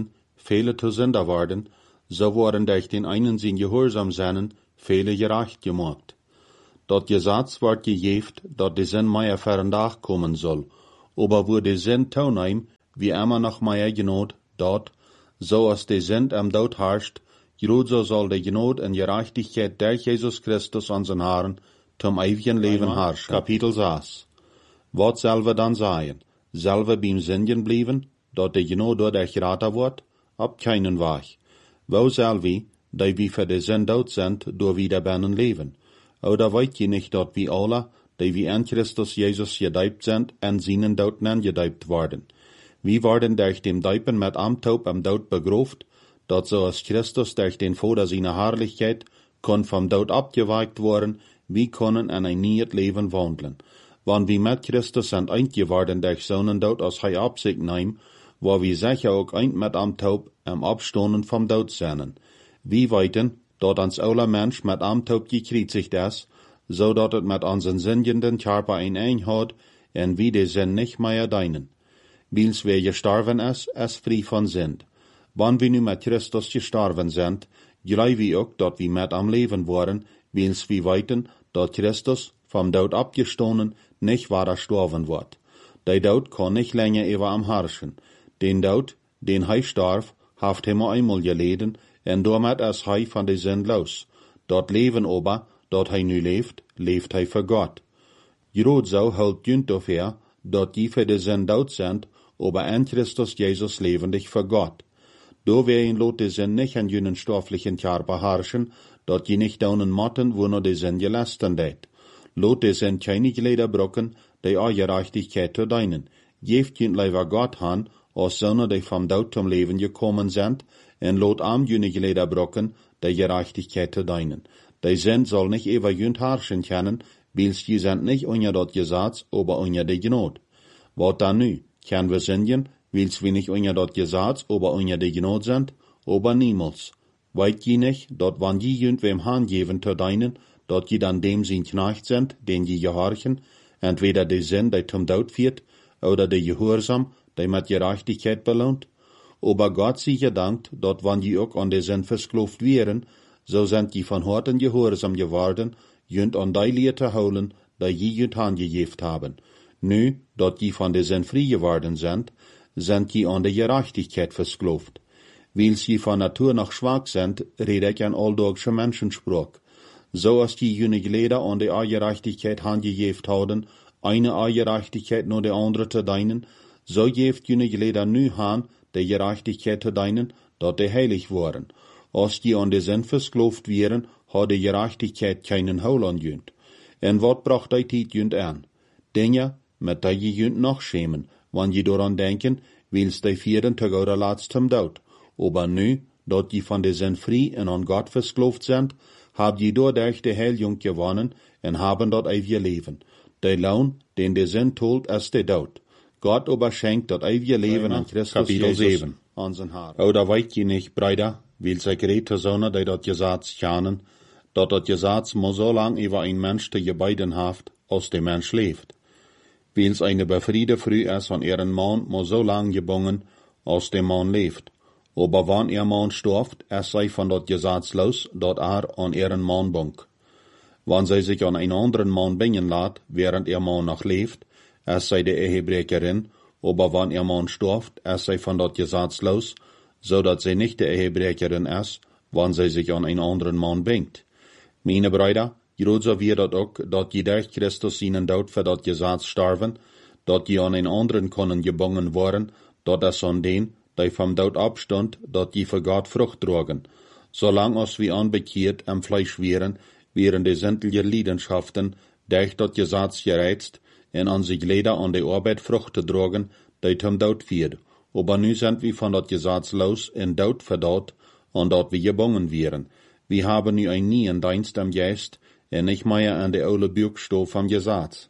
viele zu Sünder worden, so worden durch den einen sin gehorsam seinen, viele gerecht gemacht. Dat Gesetz wordt gejeft, dat de zin meier verendag kommen soll, aber wo de zin toeneem, wie immer noch meier genot, dat, so als de zin am dood herrscht, groot so soll de genot en gerechtigkeit durch Jesus Christus unseren Herrn, zum ewigen Leben herrschen. Kapitel 6. Wat selve dan sagen? Selve beim Sündigen blieben, dat de genot dadurch geraten wordt? Ab keinen Weg. Wo selvi, die wie für de Sinn dood sind, door wieder binnen leben? Oder weet je nicht, dat wie alle, die wie in Christus Jesus gedeibt sind, en seinen Dood angedeibt worden? Wie worden durch dem Deipen mit Amtaub am Dood begroft, dat so als Christus durch den Vater seiner Herrlichkeit kon vom Dood abgeweicht worden, wie können in ein neues Leben wandeln. Wann wie mit Christus sind eingeworden durch seinen Dood, als hij ab sich nahm, wo wir sicher auch ein mit Amtaub am Abstoßen vom Dood sind. Wie weiten, dat ans alle Mensch mit Amtaub gekreuzigt ist, so dat het mit unseren sündigen Körper ein hat, en wie de Sinn nicht mehr deinen. Wils wer gestorben ist frei von Sünd. Wann wir nu mit Christus gestorben sind, glauben wir auch, dat wir mit am Leben waren, wils wir weiten, dat Christus vom Dood abgestoßen nicht weiter sterben wird. Der Dood kann nicht länger über am herrschen. Den Dood, den hij starf, haft immer einmal geleden, en damit ist hij von der Sünd los. Dat Leben aber, dat hij nu leeft, leeft hij für Gott. Groot so hält jünt dafür, dat die für die Sünd dood sind, aber in Christus Jesus lebendig für Gott. Do werden lot die Sünd nicht an jünen stofflichen Körper herrschen, dat je nicht daunen motten, wo nur die Sünd gelasten det. Lot die Sünd keine Glieder brocken, die auch Gerechtigkeit zu deinen. Geeft jünt leider Gott han, als Söhne, die vom Dood zum Leben gekommen sind, en lot am jüne Glieder brocken, die Gerechtigkeit zu deinen. Die Sünd soll nicht über jünt herrschen können, wils die sind nicht unter dat Gesetz, aber unter die Gnade. Wat dann nu? Können wir sündigen, wils wir nicht unter dat Gesetz, aber unter die Gnade sind? Aber niemals. Weit je nicht, dat wann je jünt wem Hand geben zu deinen, dat je dann dem sin Knecht sind, den je gehorchen, entweder die Sünd, die zum Tod führt, oder die Gehorsam, die mit Gerechtigkeit belohnt? Aber Gott sei gedankt, dat wann die auch an die Sünd versklavt wären, so sind die von Horten gehorsam geworden, jünt an die Leute holen, die je jünt angegeft haben. Nu, dat die von der Sünd frei geworden sind die an der Gerechtigkeit versklavt. Weil sie von Natur noch schwach sind, rede ich ein alldorgscher Menschenspruch. So als die jüne Glieder an der Gerechtigkeit angegeft haben, eine Gerechtigkeit nur der andere zu deinen, so geft jüne Glieder nu han der Gerechtigkeit zu deinen, dat die heilig waren. Als die an der Sünd versklavt wären, hat die Gerechtigkeit keinen Heil an jünt. En wat bracht die Tiet jünt an? Dinge, mit der je jünt noch schämen, wann je daran denken, wils die vieren te gauder laatst zum Dood. Aber nu, dat je von der Sünd frei en an Gott versklavt sind, habt je dadurch die Heilung gewonnen en haben dat ewige Leben. Der Lohn, den der Sünd tut, ist der Dood. Gott aber schenkt dat ewige Leben an Christus Kapitel Jesus 7. unseren Herrn. Oder weet je nicht, Brüder, wils ik reed te zonen, die dat Gesetz kennen, dat Gesetz muss so lang über ein Mensch te gebeiden haft, als der Mensch leeft. Wils eine befriede früh ist an ihren Mann muss so lang gebungen, als der Mann leeft. Aber wann ihr Mann stirbt, es sei von dat Gesetz los, dat an ihren Mann bunk. Wann sie sich an einen anderen Mann bringen lässt, während ihr Mann noch leeft, es sei der Ehebrecherin, aber wann ihr Mann stirbt, es sei von dat Gesetz los, so dat sie nicht der Ehebrecherin ist, wann sie sich an einen anderen Mann bringt. Meine Brüder, groot so wie dat ook, dat je durch Christus seinen Dood für dat Gesetz sterven, dat je an einen anderen können gebungen worden, dat es an den, die vom Dood abstund, dat je für Gott Frucht trugen. Solang als wir anbekehrt am Fleisch wären die sämtliche Leidenschaften durch dat Gesetz gereizt, en an sich leder an der Arbeit Frucht zu trugen, die zum Dood führt. Aber nu sind wir von dat Gesetz los in Dood verdorrt, und dat wir gebungen wären. Wir haben nu ein neuen Dienst am Geist, en nicht mehr an der oude Buchstabe vom Gesetz.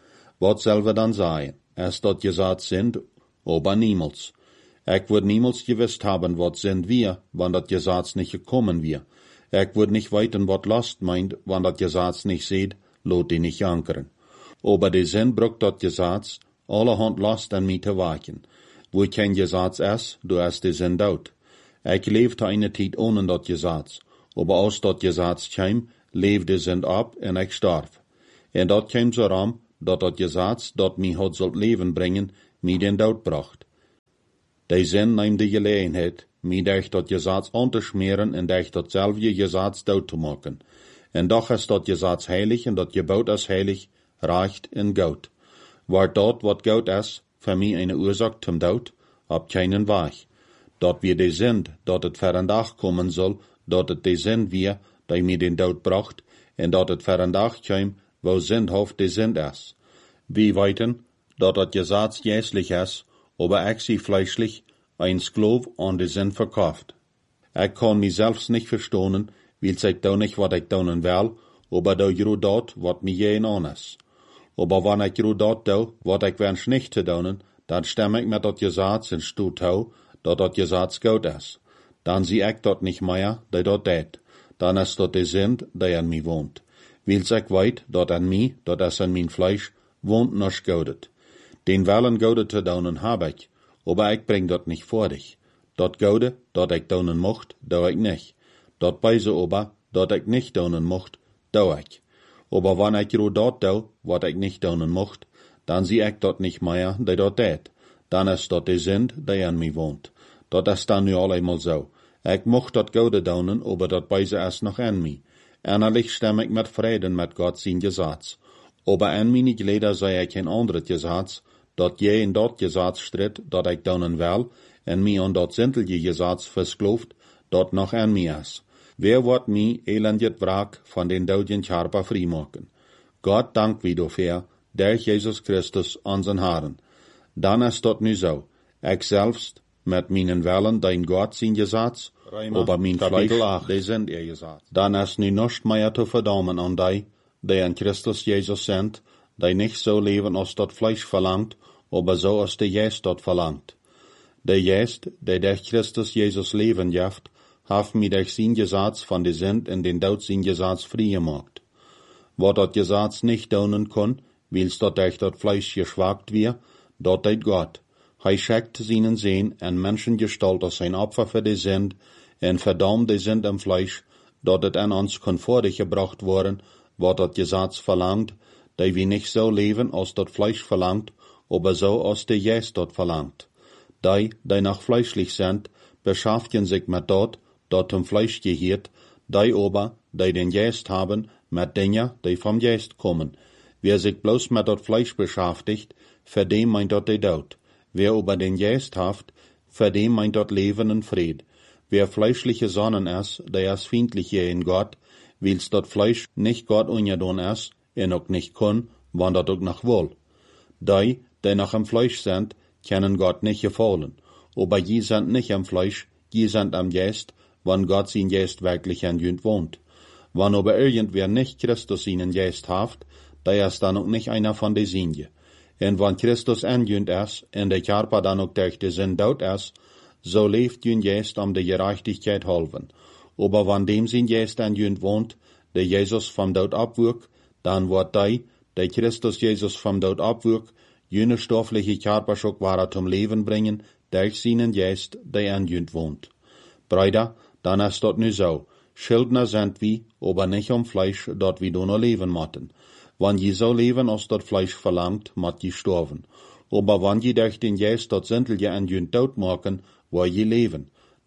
Wat selber dann sagen? Es dat Gesetz sind, aber niemals. Ich würd niemals gewusst haben, wat sind wir, wann dat Gesetz nicht gekommen wir. Ich würd nicht weiten, wat Last meint, wann dat Gesetz nicht seht, lot die nicht ankern. Aber die Sinn brucht dat Gesetz, allerhand Last an mich zu wachen. Wo kein Gesetz ist, du hast die Sinn dort. Ik leefde eine tijd ohne dat Gesetz, aber als dat Gesetz kwam, leefde sind ab en ik starf. En dat kwam so ram, dat Gesetz, dat mij had zult leven brengen, mij den dood bracht. Die zin neemt de gelegenheid, mij durch dat Gesetz aan te schmeren en durch datzelfde Gesetz dood te maken. En doch is dat Gesetz heilig en dat gebod is heilig, recht en goed. Waar dat wat goed is, voor mij eine oorzaak zum dood, op keinen Weg. Dat wir de sind, dat het ver een dag komen zal, dat het de sind wir, die mij den dood bracht, en dat het ver een dag kwam, wo zindhof de sind is. Wir weten, dat het Gesetz geestlich is, aber ik zie fleischlich, ein Sklav an de Sinn verkauft. Ik kan mij zelfs niet verstonen, wil ik doe niet wat ik doen wil, aber doe je dat wat mij geen aan is. Aber wanneer ik je dat doe, wat ik wens niet te doen, dan stem ik met dat Gesetz en stoot hou, dat Gesetz goed is. Dan zie ik dat niet meer, die dat deed. Dan is dat de Sint die in mij woont. Wils ik weet dat in mij, dat is in mijn vlees, woont nog Godet. Den willen Godet te doen heb ik, aber ik breng dat niet voor dich. Dat Gode, dat ik doen mocht, doe ik niet. Dat beise aber, dat ik niet doen mocht, doe ik. Aber wanneer ik dat doe, wat ik niet doen mocht, dan zie ik dat niet meer, die dat deed. Dan is dat de Sint die in mij woont. Dat is dan nu al eenmaal zo. Ik mocht dat Gode doen, aber dat beise is nog in mij. Innerlich stem ik met vreden met God zijn Gesetz. Aber in mijn geleden zei ik geen ander Gesetz, dat jij in dat Gesetz stridt, dat ik doen wil, en mij aan dat zintelje Gesetz verskloft, dat nog in mij is. Wer wordt mij elendig wraak van den doodjen Charpa vrijmaken? God dank wie dafür, durch Jesus Christus, unseren Herrn. Dan is dat nu zo. Ik zelfs, met mijn willen, dein God zijn Gesetz, aber mijn vlees, die sind ihr Gesetz. Dan is nu nichts meer te verdammen aan die in Christus Jesus sind, die nicht so leben, als dat Fleisch verlangt, aber so als de Geist dat verlangt. De Geist, die durch Christus Jesus leben jaft, heeft mij durch zijn Gesetz van de Sint en den Dood zijn Gesetz vrijgemaakt. Wat dat Gesetz nicht doen kon, wils dat durch dat Fleisch geschwagt wird, dat deed Gott. Hij schickt seinen Sehn en Menschengestalt als zijn Opfer für de Sint en verdammt de Sint im Fleisch, dat het an ons kon gebracht worden, wat dat Gesetz verlangt, die wir nicht so leben, als dat Fleisch verlangt, aber so als de Geist dat verlangt. Die nach fleischlich sind, beschäftigen sich mit dat zum Fleisch gehört, die aber, die den Geist haben, mit Dingen, die vom Geist kommen. Wer sich bloß mit dat Fleisch beschäftigt, für den meint dat die Dood. Wer aber den Geist haft, für den meint dat Leben und Fried. Wer fleischliche Sonnen ist, der ist feindlich in Gott, wils dat Fleisch nicht Gott ungedon ist, en auch nicht kann, wann dat auch noch will. Die nach im Fleisch sind, können Gott nicht gefallen. Aber je sind nicht im Fleisch, je sind am Geist, wann Gott sein Geist wirklich in jünd wohnt. Wann aber irgendwer nicht Christus seinen Geist haft, der ist dann auch nicht einer von de Sinje. En wann Christus in jünd ist, en der Körper dann auch durch de Sinn dood ist, so leeft jünd Geist de Gerechtigkeit halven. Aber wann dem sein Geist in jünd wohnt, der Jesus vom Dood abwürk, dann wird der Christus Jesus vom Dood abwürk, jene stoffliche Körperschock war zum Leben bringen, durch seinen Geist, der in jünd wohnt. Brüder, dann ist dort nu so. Schuldner sind wir, aber nicht Fleisch, dort wir nur leben motten. Wann je so leben, als dat Fleisch verlangt, mott je sterven. Aber wann je durch den Geist dat Sintelje in jünd dood machen, wo je leben.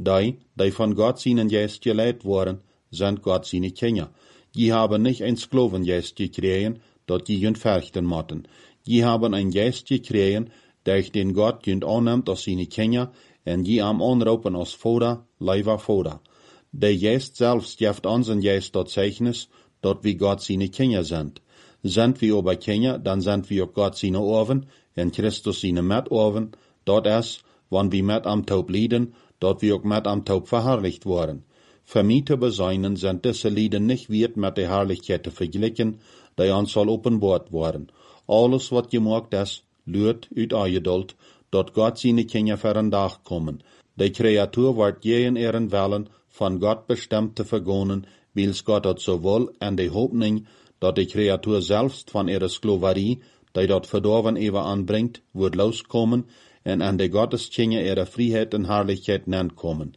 Die von Gott seinen Geist geleitet worden, sind Gott seine Kinder. Je haben nicht ein Sklavengeist gekriegen, dat je jünd verrichten motten. Je haben ein Geist gekriegen, durch den Gott jünd annimmt als seine Kinder, en je am anroepen als Vater, lieber Vater. Der Geist selbst geeft unseren Geist dat Zeichnis, dat wir Gott seine Kinder sind. Sind wir aber Kinder, dann sind wir auch Gott seine Orven, en Christus seine Mitorven, dat ist, wann wir mit am Taub lieden, dat wir auch mit am Taub verherrlicht worden. Für mich zu beseinen sind diese Lieden nicht wert mit der Herrlichkeit zu vergleichen, die uns soll offenbart worden. Alles, was gemacht ist, lürt uit Eingeduld, dat Gott seine Kinder für einen Tag kommen. Die Kreatur wird je in ihren Willen von Gott bestimmt zu vergonnen, wils Gott hat sowohl in der Hoffnung, dat die Kreatur selbst von ihrer Sklaverie, die dort verdorven ewa anbringt, wird loskommen, en an der Gotteskinder ihre Freiheit und Herrlichkeit nennt kommen.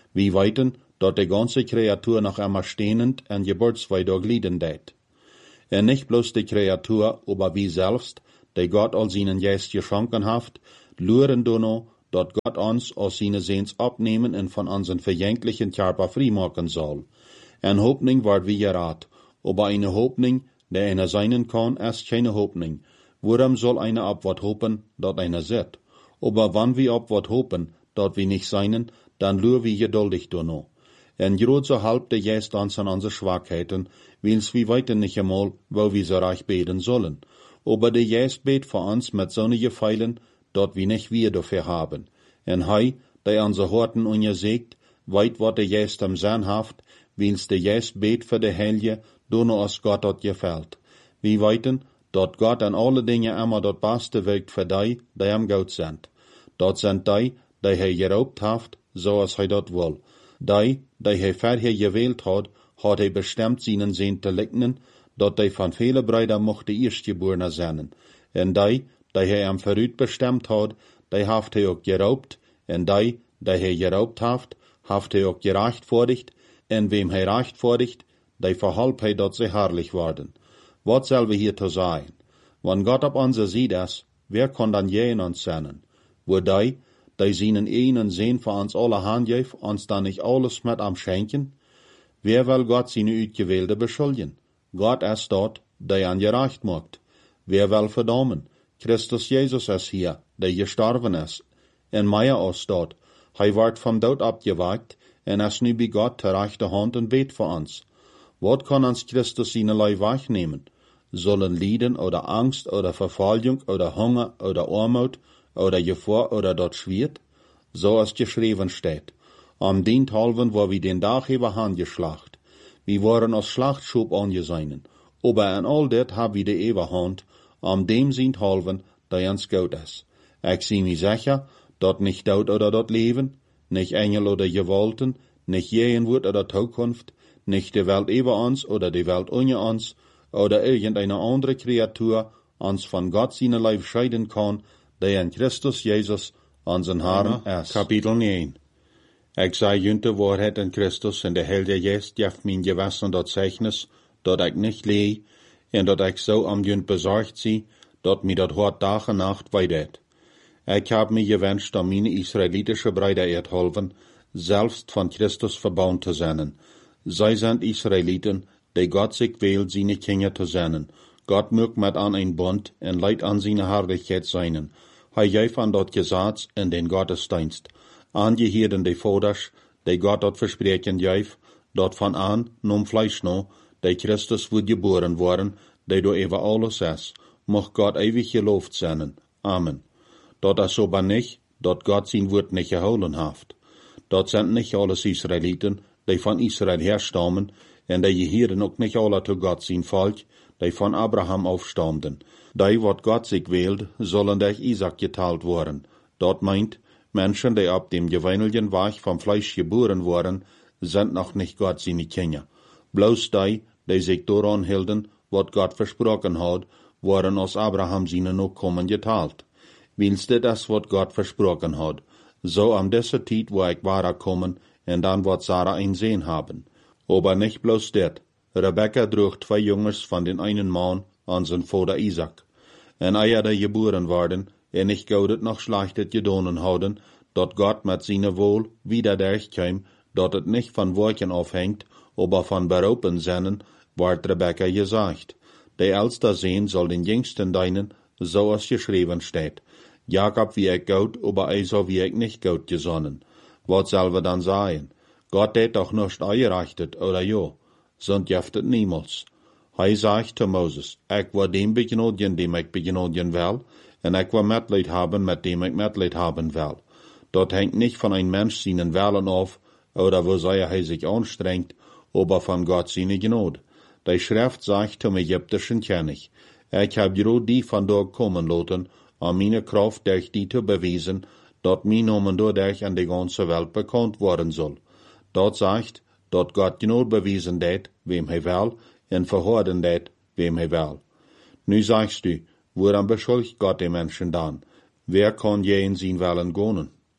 Wie weiten, dort die ganze Kreatur noch einmal stehnend en Geburtsweidog lieden det. En nicht bloß die Kreatur, aber wie selbst, die Gott all seinen Geist geschenken haft, luren dono, dort Gott uns aus seine Sehns abnehmen und von unseren verjänglichen Körper freimachen soll. En Hoffnung ward wie gerat, aber eine Hoffnung, der einer sein kann, ist keine Hoffnung. Worum soll einer ab wat hopen, dort einer sieht? Aber wann wir ab wat hopen, dort wir nicht seinen, dann lur wir geduldig dono. En grad so halb der Geist uns an unsere Schwachheiten, wils wir weiter nicht einmal, wo wir so reich beten sollen. Aber der Geist bet für uns mit so ne Gefeilen, dort wir nicht wir dafür haben. En hei, der unser Horten ungesegt, weit wat der Geist am Sinn haft, wils der Geist bet für der Helge, dono aus Gott dort gefällt. Wie weiten, dort Gott an alle Dinge immer dort Beste wirkt für die am Gott sind. Dort sind die he geraubt haft, so als he dort will. Die he vorher gewählt hat he bestimmt seinen Sehn zu legnen, dort die von viele Brüder mochte Erstgeborene sein. En die he am Verrüt bestimmt hat, die haft he auch geraubt, en die he geraubt haft he auch gerechtfertigt, en wem he rechtfertigt, die verhalb he dort sie herrlich worden. Was soll wir hier zu sagen? Wenn Gott ab unser sieht ist, wer kann dann je in uns sein? Wo die seinen einen Sehn für uns alle handgeef, uns dann nicht alles mit am schenken? Wer will Gott seine Utgewählte beschuldigen? Gott ist dort, der an gerecht macht. Wer will verdammen? Christus Jesus ist hier, der gestorben ist. En Meier ist dort. Hij ward vom Tod abgewagt, en ist nu bei Gott zur rechten Hand und bet für uns. Was kann uns Christus seine Leib wegnehmen? Sollen Leiden oder Angst oder Verfolgung oder Hunger oder Armut oder Gefahr oder dort schwert? So ist geschrieben steht. Am Diensthalben war wir den Tag über handgeschlacht. Wir waren als Schlachtschub angesehen. Aber in all das haben wir die Eberhand, am dem Diensthalben, der uns gut ist. Ich sehe mich sicher, dort nicht Tod oder dort Leben, nicht Engel oder Gewalten, nicht Gegenwart oder Zukunft, nicht die Welt über uns oder die Welt unter uns, oder irgendeine andere Kreatur uns von Gott seine Leib scheiden kann, der in Christus Jesus, unseren Herrn, ist. Kapitel 9. Ich sei jünte Wahrheit in Christus, und der Heilige Geist jaft mein Gewissen dort Zeichnis, dort ich nicht leh, und dort ich so am jünt besorgt sie, dort mir dort hort Tag und Nacht weidet. Ich hab mir gewünscht, um meine israelitische Brüder erhalten, selbst von Christus verbaut zu sein. Sei sind Israeliten, die Gott sich wählt, seine Kinder zu sein. Gott mögt mit an ein Bund und leid an seine Herrlichkeit seinen. Hij geeft an dort Gesetz in den Gottesdienst. Angehirden die Voders, die Gott dort versprechen geeft, dort von an, num Fleisch no, die Christus wird geboren worden, die do über alles ist. Mocht Gott ewig gelobt sein. Amen. Dort ist aber nicht, dort Gott sein Wort nicht geholen haft. Dort sind nicht alles Israeliten, die von Israel herstammen, und die gehören auch nicht alle zu Gott sein Volk, die von Abraham aufstammten. Die, wat Gott sich wählt, sollen durch Isaac geteilt worden. Dort meint, Menschen, die ab dem gewöhnlichen Weg vom Fleisch geboren worden, sind noch nicht Gott seine Kinder. Bloß die sich daran hielten, wat Gott versprochen hat, waren aus Abraham seine Nachkommen geteilt. Willst du das, wat Gott versprochen hat? So am dieser Zeit, wo ich war kommen, und dann wird Sarah ein Sehen haben. Aber nicht bloß das. Rebekka trug 2 Jungs von den einen Mann an sein Vater Isaac. En eia die geboren worden, en nicht gaudet noch schlechtet gedonen houden, dort Gott mit seiner Wohl wieder durchkäm, dort het nicht von Worken aufhängt, aber von Beropen sennen, ward Rebekka gesagt. Der älste Sehn soll den jüngsten deinen, so als geschrieben steht. Jakob wie ich gut, aber Esau wie ich nicht gut gesonnen. Was soll wir dann sagen? Gott hat doch nicht eingerechnet, oder jo? Sonst jeftet niemals. Hij sagt zu Moses, ich war dem begnadigen, dem ich begnadigen will, und ich war Mitleid haben, mit dem ich Mitleid haben will. Dort hängt nicht von einem Mensch seinen Willen auf, oder wo er sich anstrengt, aber von Gott seine Gnade. Die Schrift sagt zum ägyptischen König, ich hab gerade die von dort kommen lassen, um meine Kraft durch die zu beweisen, dort mein Namen dadurch an die ganze Welt bekannt worden soll. Dort sagt, dort Gott Gnade bewiesen det, wem er will, en verhorden det, wem er will. Nu sagst du, woran beschuldigt Gott die Menschen dann? Wer kann je in sein Willen gehen?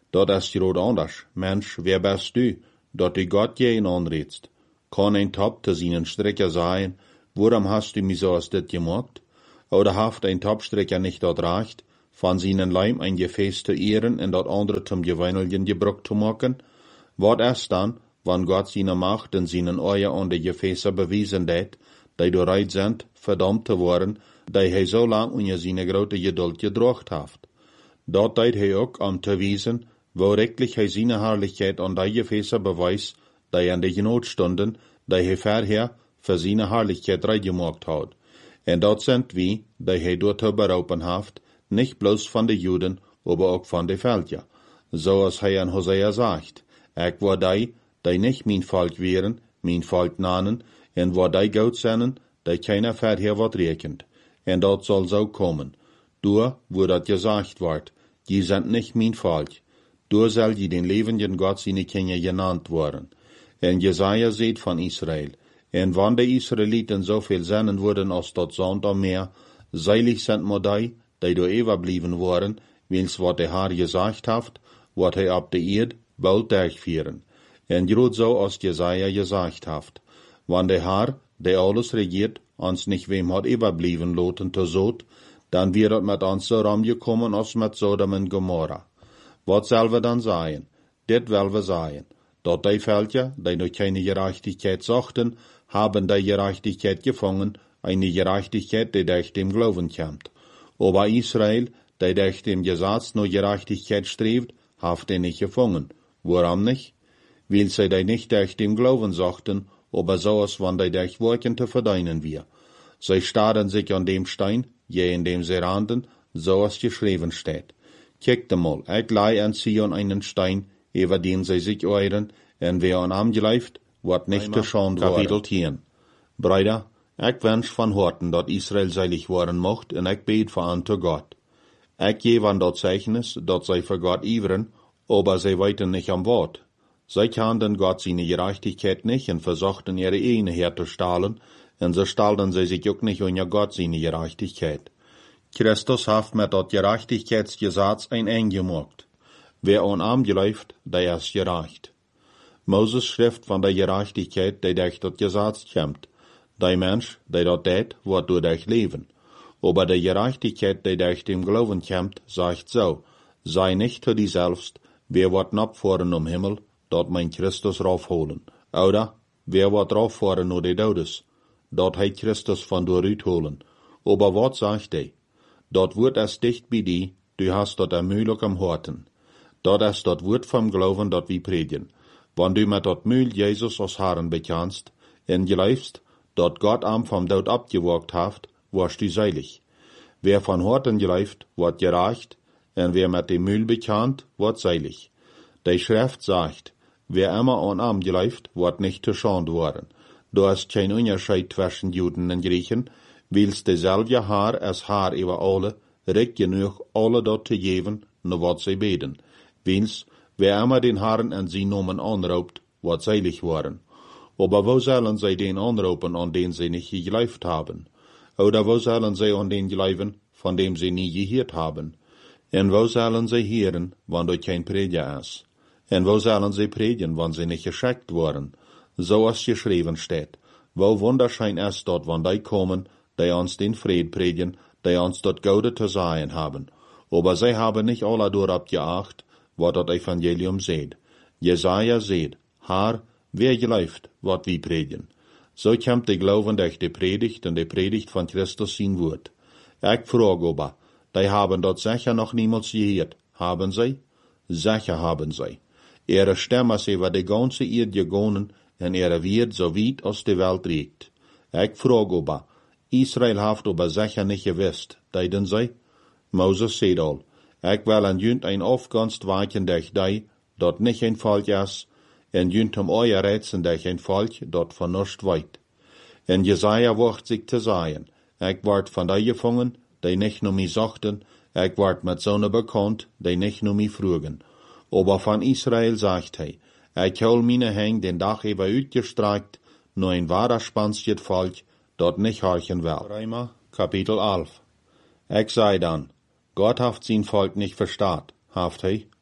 Dat is groot anders. Mensch, wer bist du, dat du Gott je in anredst? Kann ein Top te seinen Stricker sein, warum hast du mich so als dit gemacht? Oder haft ein Topstricker nicht dort reicht, von seinen Leim ein Gefäß zu ehren und dort andere zum Geweinelgen gebrucht zu machen? Wat ist dann, wann Gott seine Macht in seinen Eier an die Gefäße bewiesen hat, die bereit sind, verdammt zu worden, die hij so lang unter seine große Geduld gedrocht hat? Dort deed hij ook om te wiesen, wo rechtlich hij seine Herrlichkeit an die Gefäße beweist, die an die Not stunden, die hij vorher für seine Herrlichkeit reingemacht hat. En dat sind wie, die hij dort berufen hat, nicht bloß von den Juden, aber auch von den Völkern. So als hij an Hosea sagt, ich war die nicht mein Volk wären, mein Volk nannen, en war die Gott sennen, die keiner vorher wat rekent. En dat soll so kommen. Du, wo dat gesagt wird, die sind nicht mein Volk. Du soll die den lebenden Gott seine Kinder genannt worden. En Jesaja seht von Israel, en wann die Israeliten so viel sennen wurden als dat Sand am Meer, seilig sind mo die do überblieben waren, wils wat der Herr gesagt hat, wat hij ab der Erd bald durchführen. En grad so als Jesaja gesagt hat, wann der Herr, der alles regiert, uns nicht wem hat überblieben loten to Sod, dann wird het mit uns so rumgekommen als mit Sodom und Gomorra. Wat soll wir dann sagen? Dit will wir sagen, dat die Völker, die durch keine Gerechtigkeit suchten, haben die Gerechtigkeit gefangen, eine Gerechtigkeit, die durch dem Glauben kommt. Aber Israel, die durch dem Gesetz nur Gerechtigkeit strebt, haft er nicht gefangen. Warum nicht? Weil sie die nicht durch dem Glauben suchten, aber so als wenn die durch Worken zu verdienen wir. Sie starren sich an dem Stein, je in dem sie randen, so als geschrieben steht. Kijkt mal, ich leih an Zion einen Stein, über den sie sich euren, en wer an am geleift, wird nicht geschont worden. Kapitel 10. Brüder, ich wünsch von Horten, dat Israel seilig worden mocht, en ich bet vor unter Gott. Ich gebe an dat Zeichnis, dat sie für Gott iveren, aber sie weiten nicht am Wort. Sie kannten Gott seine Gerechtigkeit nicht und versuchten ihre Ehe herzustahlen, und so stahlten sie sich auch nicht unter Gott seine Gerechtigkeit. Christus hat mit dat Gerechtigkeitsgesetz ein Eng gemacht. Wer an arm geläuft, der ist gerecht. Moses schrift von der Gerechtigkeit, die durch dat Gesetz kommt. Der Mensch, der dat tät, wird durch leben. Aber die Gerechtigkeit, die durch dem Glauben kommt, sagt so, sei nicht zu dir selbst, wer wird abfahren um Himmel, dort mein Christus raufholen. Oder, wer wird rauffahren nur die Todes, dort heit Christus von dort holen. Aber wat sagt er? Dort wird es dicht bei dir, du hast dort ermühlich am Horten. Dort ist dort Wort vom Glauben, dort wie predigen. Wenn du mit dort Mühl Jesus als Herrn bekennst, und geleifst, dort Gott am vom Tod abgewagt haft, wirst du seilig. Wer von Horten geleift, wird gerecht, und wer mit dem Mühl bekannt, wird seilig. Die Schrift sagt, wer immer an Arm geleift, wird nicht geschont worden. Da ist kein Unterschied zwischen Juden und Griechen, weil's derselbe Haar als Haar über alle, recht genug alle dort zu geben, nur wat sie beten. Weil's, wer immer den Herrn an sie Namen anraubt, wird seilig worden. Aber wo sollen sie den anrauben, an den sie nicht geglaubt haben? Oder wo sollen sie an den glauben, von dem sie nie gehört haben? Und wo sollen sie hören, wann dort kein Prediger ist? Und wo sollen sie predigen, wann sie nicht geschickt worden? So als geschrieben steht, wo wunderschein ist dort, wann die kommen, die uns den Fried predigen, die uns dort Gaude zu sein haben. Aber sie haben nicht alle dort geacht, was das Evangelium seht. Jesaja seht, Herr, wer geläuft, wat wie predigen. So kommt die Glauben durch die Predigt und die Predigt von Christus sein Wort. Ich frage aber, die haben dort sicher noch niemals gehört. Haben sie? Sicher haben sie. Ihre Stimme ist über die ganze Erde gegangen und ihre wird so weit aus der Welt reicht. Ich frage aber, Israel hat aber sicher nicht gewusst, deiden sie? Moses sagt all, ich will an jünt ein Aufgunst weichen durch die, dort nicht ein Volk ist, en jünt euer Rätseln durch ein Volk, dort von nicht weit. En Jesaja wacht sich zu sagen, ich ward von die gefangen, die nicht nur mich suchten, ich ward mit Sonne bekannt, die nicht nur mich frugen. Aber von Israel sagt er, ich hol meine Hänge den Dach über ausgestreckt, nur ein wahrer Spanstiert Volk, dort nicht horchen will. Römer, Kapitel 11. Ich sei dann, Gott haft sein Volk nicht verstaat, haft er?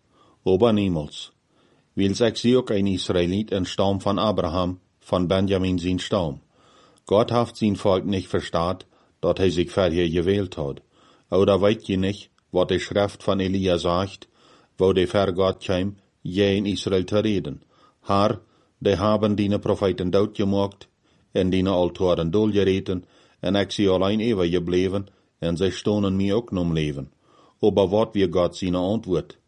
Aber niemals. Wils ik zie ook een Israëliet een Stamm von Abraham, von Benjamin sein Stamm. Gott haft sein Volk nicht verstaat, dat hij sich vorher gewählt hat. Oder weet je nicht, wat de Schrift von Elia sagt, wo de ver Gott kwam, je in Israel te reden. Haar, de haben die Propheten dood gemaakt, en die Altoren doorgereten, en ik zie alleen eeuwig gebleven, en zij stonen mij ook nom leven. Aber wat wir Gott zijn antwoord?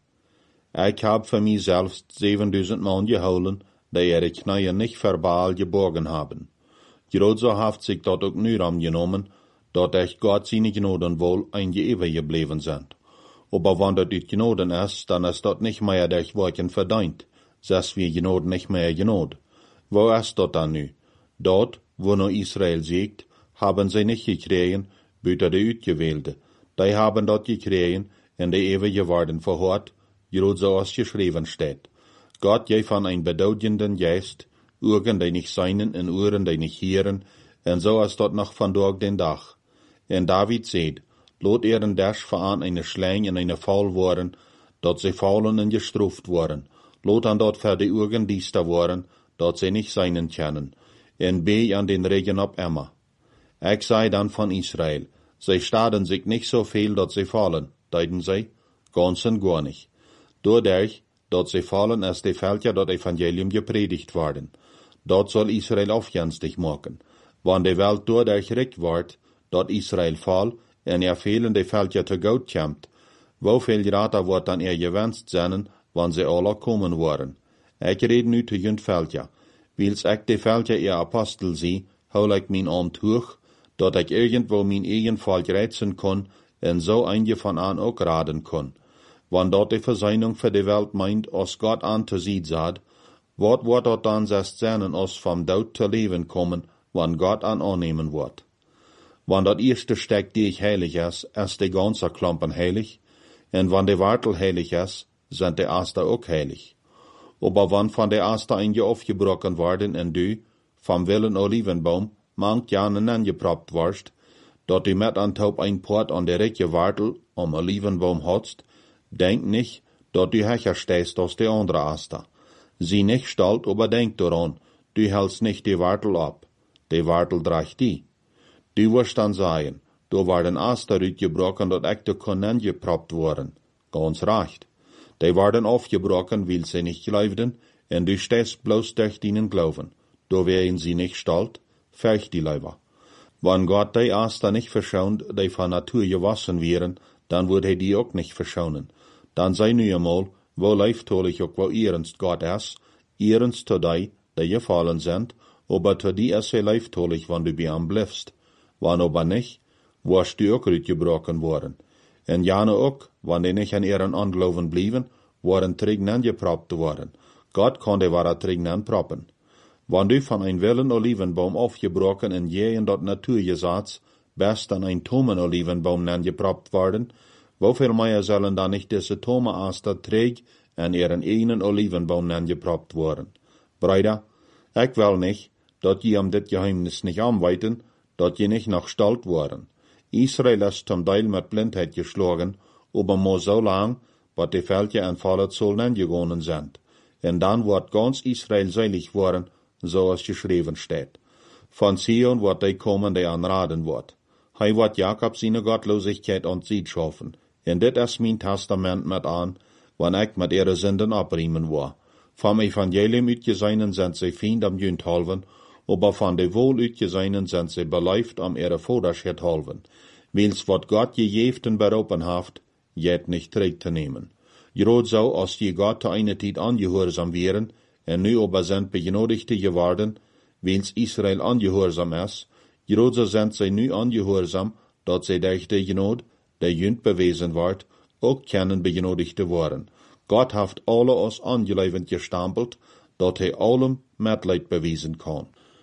Ik heb voor mijzelf 7000 man gehouden, die ihre Knieën nicht verbal geborgen haben. Grozo haft sich dat ook nu genomen, dat echt Gott seine Gnoden wohl eingeewig gebleven sind. Aber wenn dat uit Gnoden ist, dann ist dat nicht mehr durch Worken verdient, sess wir Gnod nicht mehr Gnod. Wo ist dat dann nu? Dort, wo nur Israel siegt, haben sie nicht gekriegen, büter de Utgewählte. Die haben dat gekriegen, in de ewige Worden verhort, grozo als geschrieben steht. Gott je van ein bedeutenden Geist, Augen, die nicht seinen, en Ohren, die nicht hören, en so ist dort noch von Tag den Tag. En David seht, lot ihren Dash veran eine Schläng en eine Fall worden, dat sie fallen en gestruft worden. Lot an dort für die Augen diester worden, dat sie nicht seinen kennen. En be an den Regen ab Emma. Ich sei dann von Israel, sie staden sich nicht so viel, dat sie fallen, deuten sie, ganz und gar nicht. Dadurch, dat sie fallen, ist die Völker dat Evangelium gepredigt worden. Dat soll Israel aufjenstig machen. Wann die Welt dadurch recht wird, dat Israel fall, en fehlende Völker zu Gott kommt, wieviel Rater wird dann gewünscht sein, wann sie alle kommen waren? Ich rede nu zu jünd Völker. Wils ich die Völker ihr Apostel sie, hol ich mein Amt hoch, dat ich irgendwo mein eigen Volk reizen kann, en so einige von an auch raden kann. Wann dort die Verseinung für die Welt meint, als Gott an zu sieht sagt, wat wird dort dann erst sein, als vom Tod zu leben kommen, wann Gott an annehmen wird? Wann dat erste Steck die heilig ist die ganze Klumpen heilig, en wann die Wartel heilig ist, sind die Aster auch heilig. Aber wann von der Aster einige aufgebrochen worden en du, vom willen Olivenbaum, mangt Jahren angeproppt warst, dat du mit an Taub ein Port an der rechte Wartel am Olivenbaum hatst, denk nicht, dat du hecher stehst aus der andere Aster. Sie nicht stalt, aber denk daran, du hältst nicht die Wartel ab. Die Wartel dreigt die. Du wirst dann sagen, da war den Aster uitgebrochen, dat ich de Konnen geproppt worden. Ganz recht. Die waren aufgebrochen, weil sie nicht glaubten, en du stehst bloß durch ihnen Glauben. Da wären sie nicht stalt, feucht die Leiber. Wenn Gott die Aster nicht verschont, die von Natur gewassen wären, dann würde die auch nicht verschonen. Dann sei nu einmal, wo leiftolig auch wo ernst Gott ist, ernst zu die gefallen sind, aber zu die ist er leiftolig, wenn du bei ihm bleibst. Wann aber nicht, wirst du auch uitgebrochen worden. En jane ook, wann die nicht an ihren Anglauben blieben, waren Trägnen geproppt worden. Gott konnte wahre Trägnen proppen. Wann du von ein wilden Olivenbaum aufgebrochen en je in dort Naturgesetz, best an ein tomen Olivenbaum geproppt worden, wofür mehr sollen da nicht diese tome Aster träg an ihren einen Olivenbaum geproppt worden? Brüder, ich will nicht, dat je dit Geheimnis nicht anweiten, dat je nicht noch stalt worden. Israel ist zum Teil mit Blindheit geschlagen, aber nur so lang, wat die Völker entfallen sollen gegangen sind. Und dann wird ganz Israel selig worden, so es geschrieben steht. Von Zion wird die kommen, die anraden wird. Hij wird Jakob seine Gottlosigkeit und Sied schaffen. Und dit ist mein Testament mit an, wann ich mit ihre Sünden abriemen war. Vom Evangelium uitgeseinen sind sie Feind am Jünd halven, aber von de wohl uitgeseinen sind sie beleift am ihre Vorderschritt halven. Wils wat Gott gejeften beropen haft, jet nicht trägt zu nehmen. Grad so, als die Gott zu einer Zeit angehorsam wären, en nu aber sind begenodigte geworden, wils Israel angehorsam ist, grad so sind sie nu angehorsam, dat sie durch die Genod, der Jünd bewiesen wird, auch können begenodigte worden. Gott haft alle aus angelevend gestampelt, dat hij allem Mitleid bewiesen kann.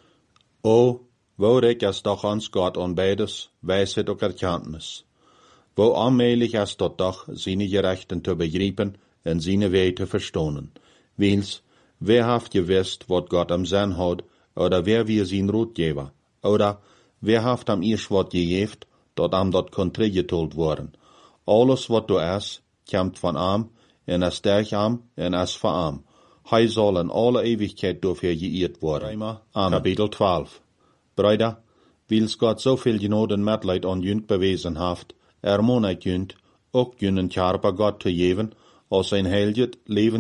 O, wo reik es doch ans Gott an beides, Weisheit und Erkenntnis. Wo allmählich es dort doch, seine Gerechten zu begreifen und seine Wege zu verstehen. Wils, wer haft gewusst, wat Gott am Sinn hat, oder wer wir sein Rotgeber, oder wer haft am erst wat gejeft, dat am dort kontri getult worden. Alles wat du es, kommt von am, en as sterkam en as verarm. Hij zal in alle Ewigkeit dafür geehrt worden. Amen. Kapitel 12. Brüder, wils Gott so viel Genade en Mitleid an jünt bewezen haft, ermuntert jünt, ook jünen Körper Gott te geven, als ein heiliges,